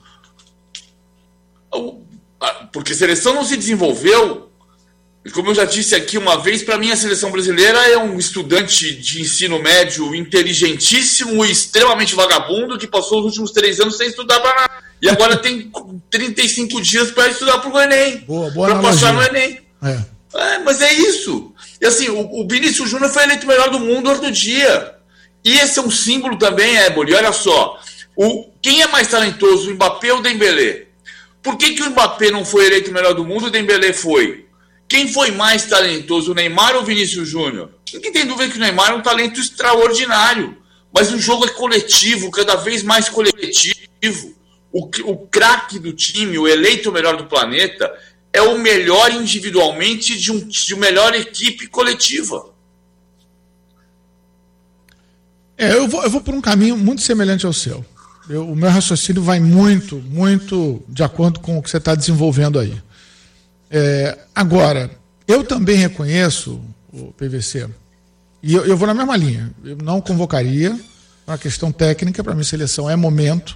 Porque a seleção não se desenvolveu. Como eu já disse aqui uma vez, para mim a seleção brasileira é um estudante de ensino médio inteligentíssimo e extremamente vagabundo que passou os últimos 3 anos sem estudar para nada. E agora tem 35 dias para estudar para o Enem. Para passar no Enem. Mas é isso. E assim, o Vinícius Júnior foi eleito o melhor do mundo outro dia. E esse é um símbolo também, Éboli. Olha só. Quem é mais talentoso, o Mbappé ou o Dembélé? Por que o Mbappé não foi eleito o melhor do mundo e o Dembélé foi? Quem foi mais talentoso, o Neymar ou o Vinícius Júnior? Ninguém tem dúvida que o Neymar é um talento extraordinário. Mas o jogo é coletivo, cada vez mais coletivo. O craque do time, o eleito melhor do planeta, é o melhor individualmente de uma melhor equipe coletiva. Eu vou por um caminho muito semelhante ao seu. O meu raciocínio vai muito de acordo com o que você está desenvolvendo aí. Agora, eu também reconheço, o PVC, e eu vou na mesma linha. Eu não convocaria, uma questão técnica, para mim seleção é momento,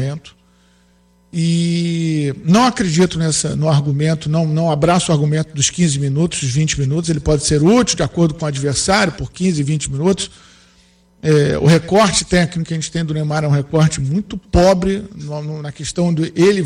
e não acredito no argumento, não abraço o argumento dos 15 minutos, dos 20 minutos, ele pode ser útil de acordo com o adversário, por 15, 20 minutos. O recorte técnico que a gente tem do Neymar é um recorte muito pobre na questão do ele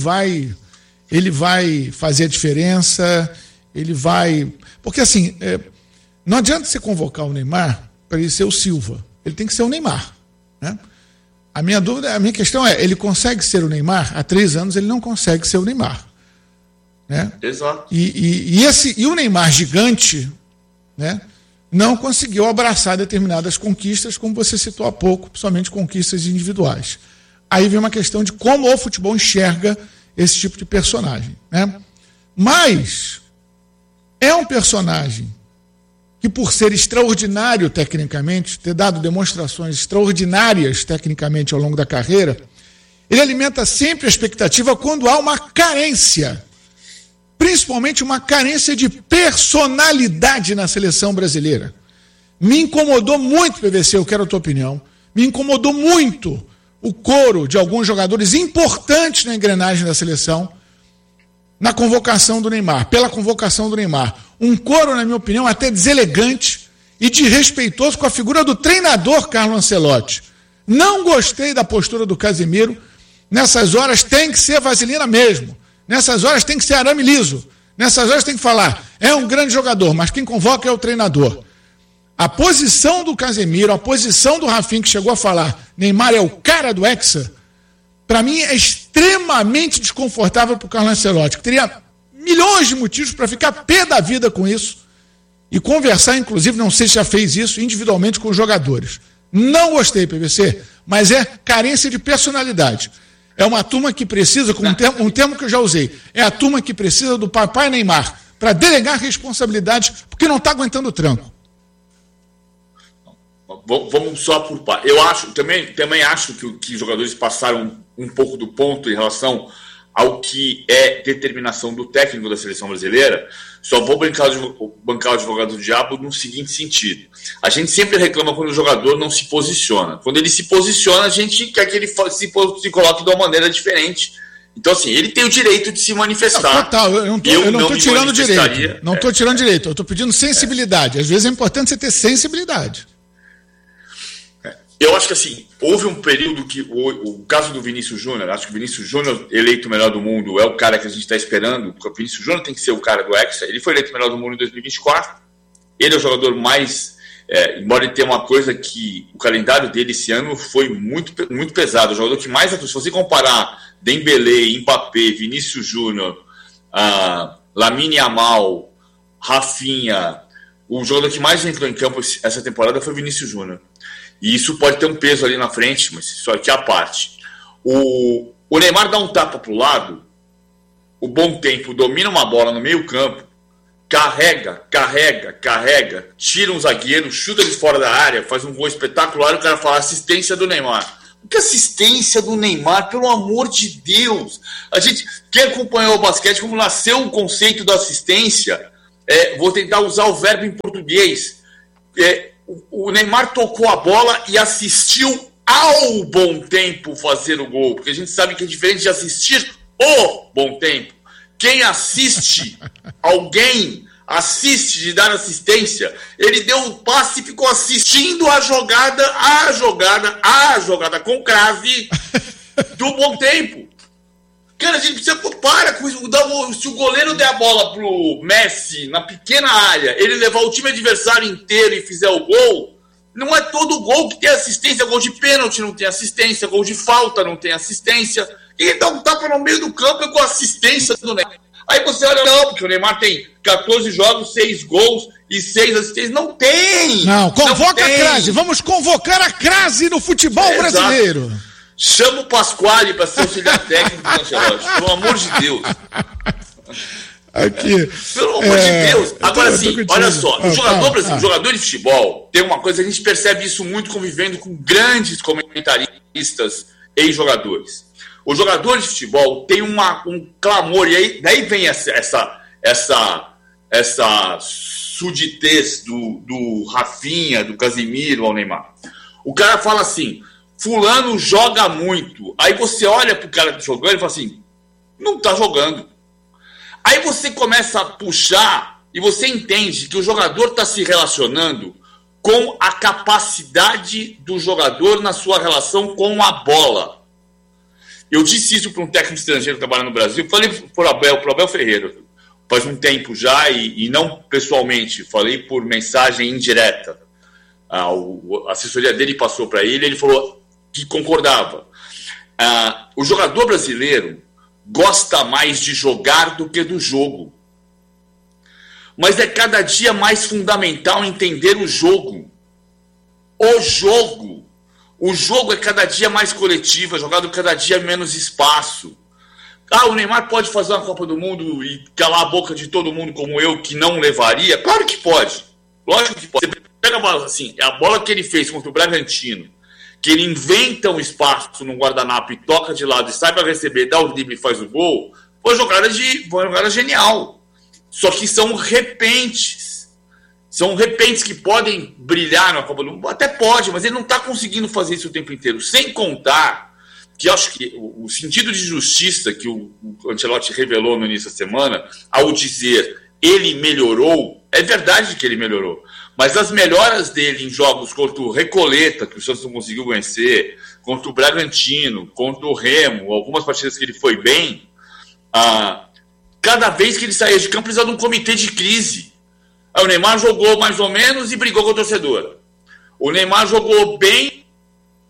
vai fazer a diferença, ele vai... Porque assim, não adianta você convocar o Neymar para ele ser o Silva, ele tem que ser o Neymar, né? A minha questão é, ele consegue ser o Neymar? Há 3 anos ele não consegue ser o Neymar, né? Exato. E o Neymar gigante, né, não conseguiu abraçar determinadas conquistas, como você citou há pouco, principalmente conquistas individuais. Aí vem uma questão de como o futebol enxerga esse tipo de personagem, né? Mas é um personagem que, por ser extraordinário tecnicamente, ter dado demonstrações extraordinárias tecnicamente ao longo da carreira, ele alimenta sempre a expectativa quando há uma carência, principalmente uma carência de personalidade na seleção brasileira. Me incomodou muito, PVC, eu quero a tua opinião, me incomodou muito o coro de alguns jogadores importantes na engrenagem da seleção, na convocação do Neymar, pela convocação do Neymar. Um coro, na minha opinião, até deselegante e desrespeitoso com a figura do treinador Carlo Ancelotti. Não gostei da postura do Casemiro. Nessas horas tem que ser vaselina mesmo. Nessas horas tem que ser arame liso. Nessas horas tem que falar, é um grande jogador, mas quem convoca é o treinador. A posição do Casemiro, a posição do Rafinha, que chegou a falar, Neymar é o cara do Hexa, para mim é extremamente desconfortável para o Carlo Ancelotti, que teria milhões de motivos para ficar pé da vida com isso e conversar, inclusive, não sei se já fez isso, individualmente com os jogadores. Não gostei, PVC, mas é carência de personalidade. É uma turma que precisa, com um termo que eu já usei, é a turma que precisa do papai Neymar para delegar responsabilidades porque não está aguentando o tranco. Vamos só por parte. Eu acho, também acho que os jogadores passaram um pouco do ponto em relação ao que é determinação do técnico da seleção brasileira. Só vou bancar o advogado do diabo no seguinte sentido. A gente sempre reclama quando o jogador não se posiciona. Quando ele se posiciona, a gente quer que ele se coloque de uma maneira diferente Então, assim, ele tem o direito de se manifestar. Não, total, eu não estou tirando direito. Não estou tirando direito, eu estou pedindo sensibilidade. Às vezes é importante você ter sensibilidade. Eu acho que, assim, houve um período que o caso do Vinícius Júnior, acho que o Vinícius Júnior, eleito o melhor do mundo, é o cara que a gente está esperando, porque o Vinícius Júnior tem que ser o cara do Hexa. Ele foi eleito o melhor do mundo em 2024. Ele é o jogador mais... embora ele tenha uma coisa que o calendário dele esse ano foi muito, muito pesado. O jogador que mais... Se você comparar Dembélé, Mbappé, Vinícius Júnior, Lamine Yamal, Rafinha, o jogador que mais entrou em campo essa temporada foi Vinícius Júnior. E isso pode ter um peso ali na frente, mas isso aqui é a parte. O Neymar dá um tapa para o lado, o Bom Tempo domina uma bola no meio campo, carrega, tira um zagueiro, chuta ele fora da área, faz um gol espetacular e o cara fala assistência do Neymar. Que assistência do Neymar, pelo amor de Deus! A gente, quem acompanhou o basquete, como nasceu o conceito da assistência, vou tentar usar o verbo em português. O Neymar tocou a bola e assistiu ao Bom Tempo fazer o gol, porque a gente sabe que é diferente de assistir o Bom Tempo. Quem assiste, alguém assiste de dar assistência, ele deu um passe e ficou assistindo a jogada com crave do Bom Tempo. Cara, a gente precisa parar com isso. Se o goleiro der a bola pro Messi na pequena área, ele levar o time adversário inteiro e fizer o gol, não é todo gol que tem assistência. Gol de pênalti não tem assistência, gol de falta não tem assistência. E dá um tapa no meio do campo com assistência do Neymar. Aí você olha, não, porque o Neymar tem 14 jogos, 6 gols e 6 assistências. Não tem! Não, convoca a crase. Vamos convocar a crase no futebol brasileiro. Exato. Chama o Pasquale para ser auxiliar técnico do Ancelotti. Pelo amor de Deus. Aqui. Pelo amor de Deus. Agora sim, olha só. O jogador de futebol tem uma coisa, a gente percebe isso muito convivendo com grandes comentaristas e jogadores. O jogador de futebol tem um clamor, e aí daí vem essa suditez do Rafinha, do Casemiro ao Neymar. O cara fala assim, fulano joga muito. Aí você olha pro cara jogando e fala assim, não tá jogando. Aí você começa a puxar e você entende que o jogador está se relacionando com a capacidade do jogador na sua relação com a bola. Eu disse isso para um técnico estrangeiro que trabalha no Brasil, falei para o Abel Ferreira, faz um tempo já, e não pessoalmente, falei por mensagem indireta. A assessoria dele passou para ele falou que concordava. O jogador brasileiro gosta mais de jogar do que do jogo. Mas é cada dia mais fundamental entender o jogo. O jogo é cada dia mais coletivo, é jogado cada dia menos espaço. O Neymar pode fazer uma Copa do Mundo e calar a boca de todo mundo como eu, que não levaria? Claro que pode. Lógico que pode. Você pega a bola assim, a bola que ele fez contra o Bragantino, que ele inventa um espaço no guardanapo e toca de lado e sai para receber, dá o drible e faz o gol, foi uma jogada genial. Só que são repentes. São repentes que podem brilhar na Copa do Mundo. Até pode, mas ele não está conseguindo fazer isso o tempo inteiro. Sem contar que acho que o sentido de justiça que o Ancelotti revelou no início da semana, ao dizer ele melhorou, é verdade que ele melhorou. Mas as melhoras dele em jogos contra o Recoleta, que o Santos não conseguiu vencer, contra o Bragantino, contra o Remo, algumas partidas que ele foi bem, cada vez que ele saía de campo, precisava de um comitê de crise. Aí o Neymar jogou mais ou menos e brigou com o torcedor. O Neymar jogou bem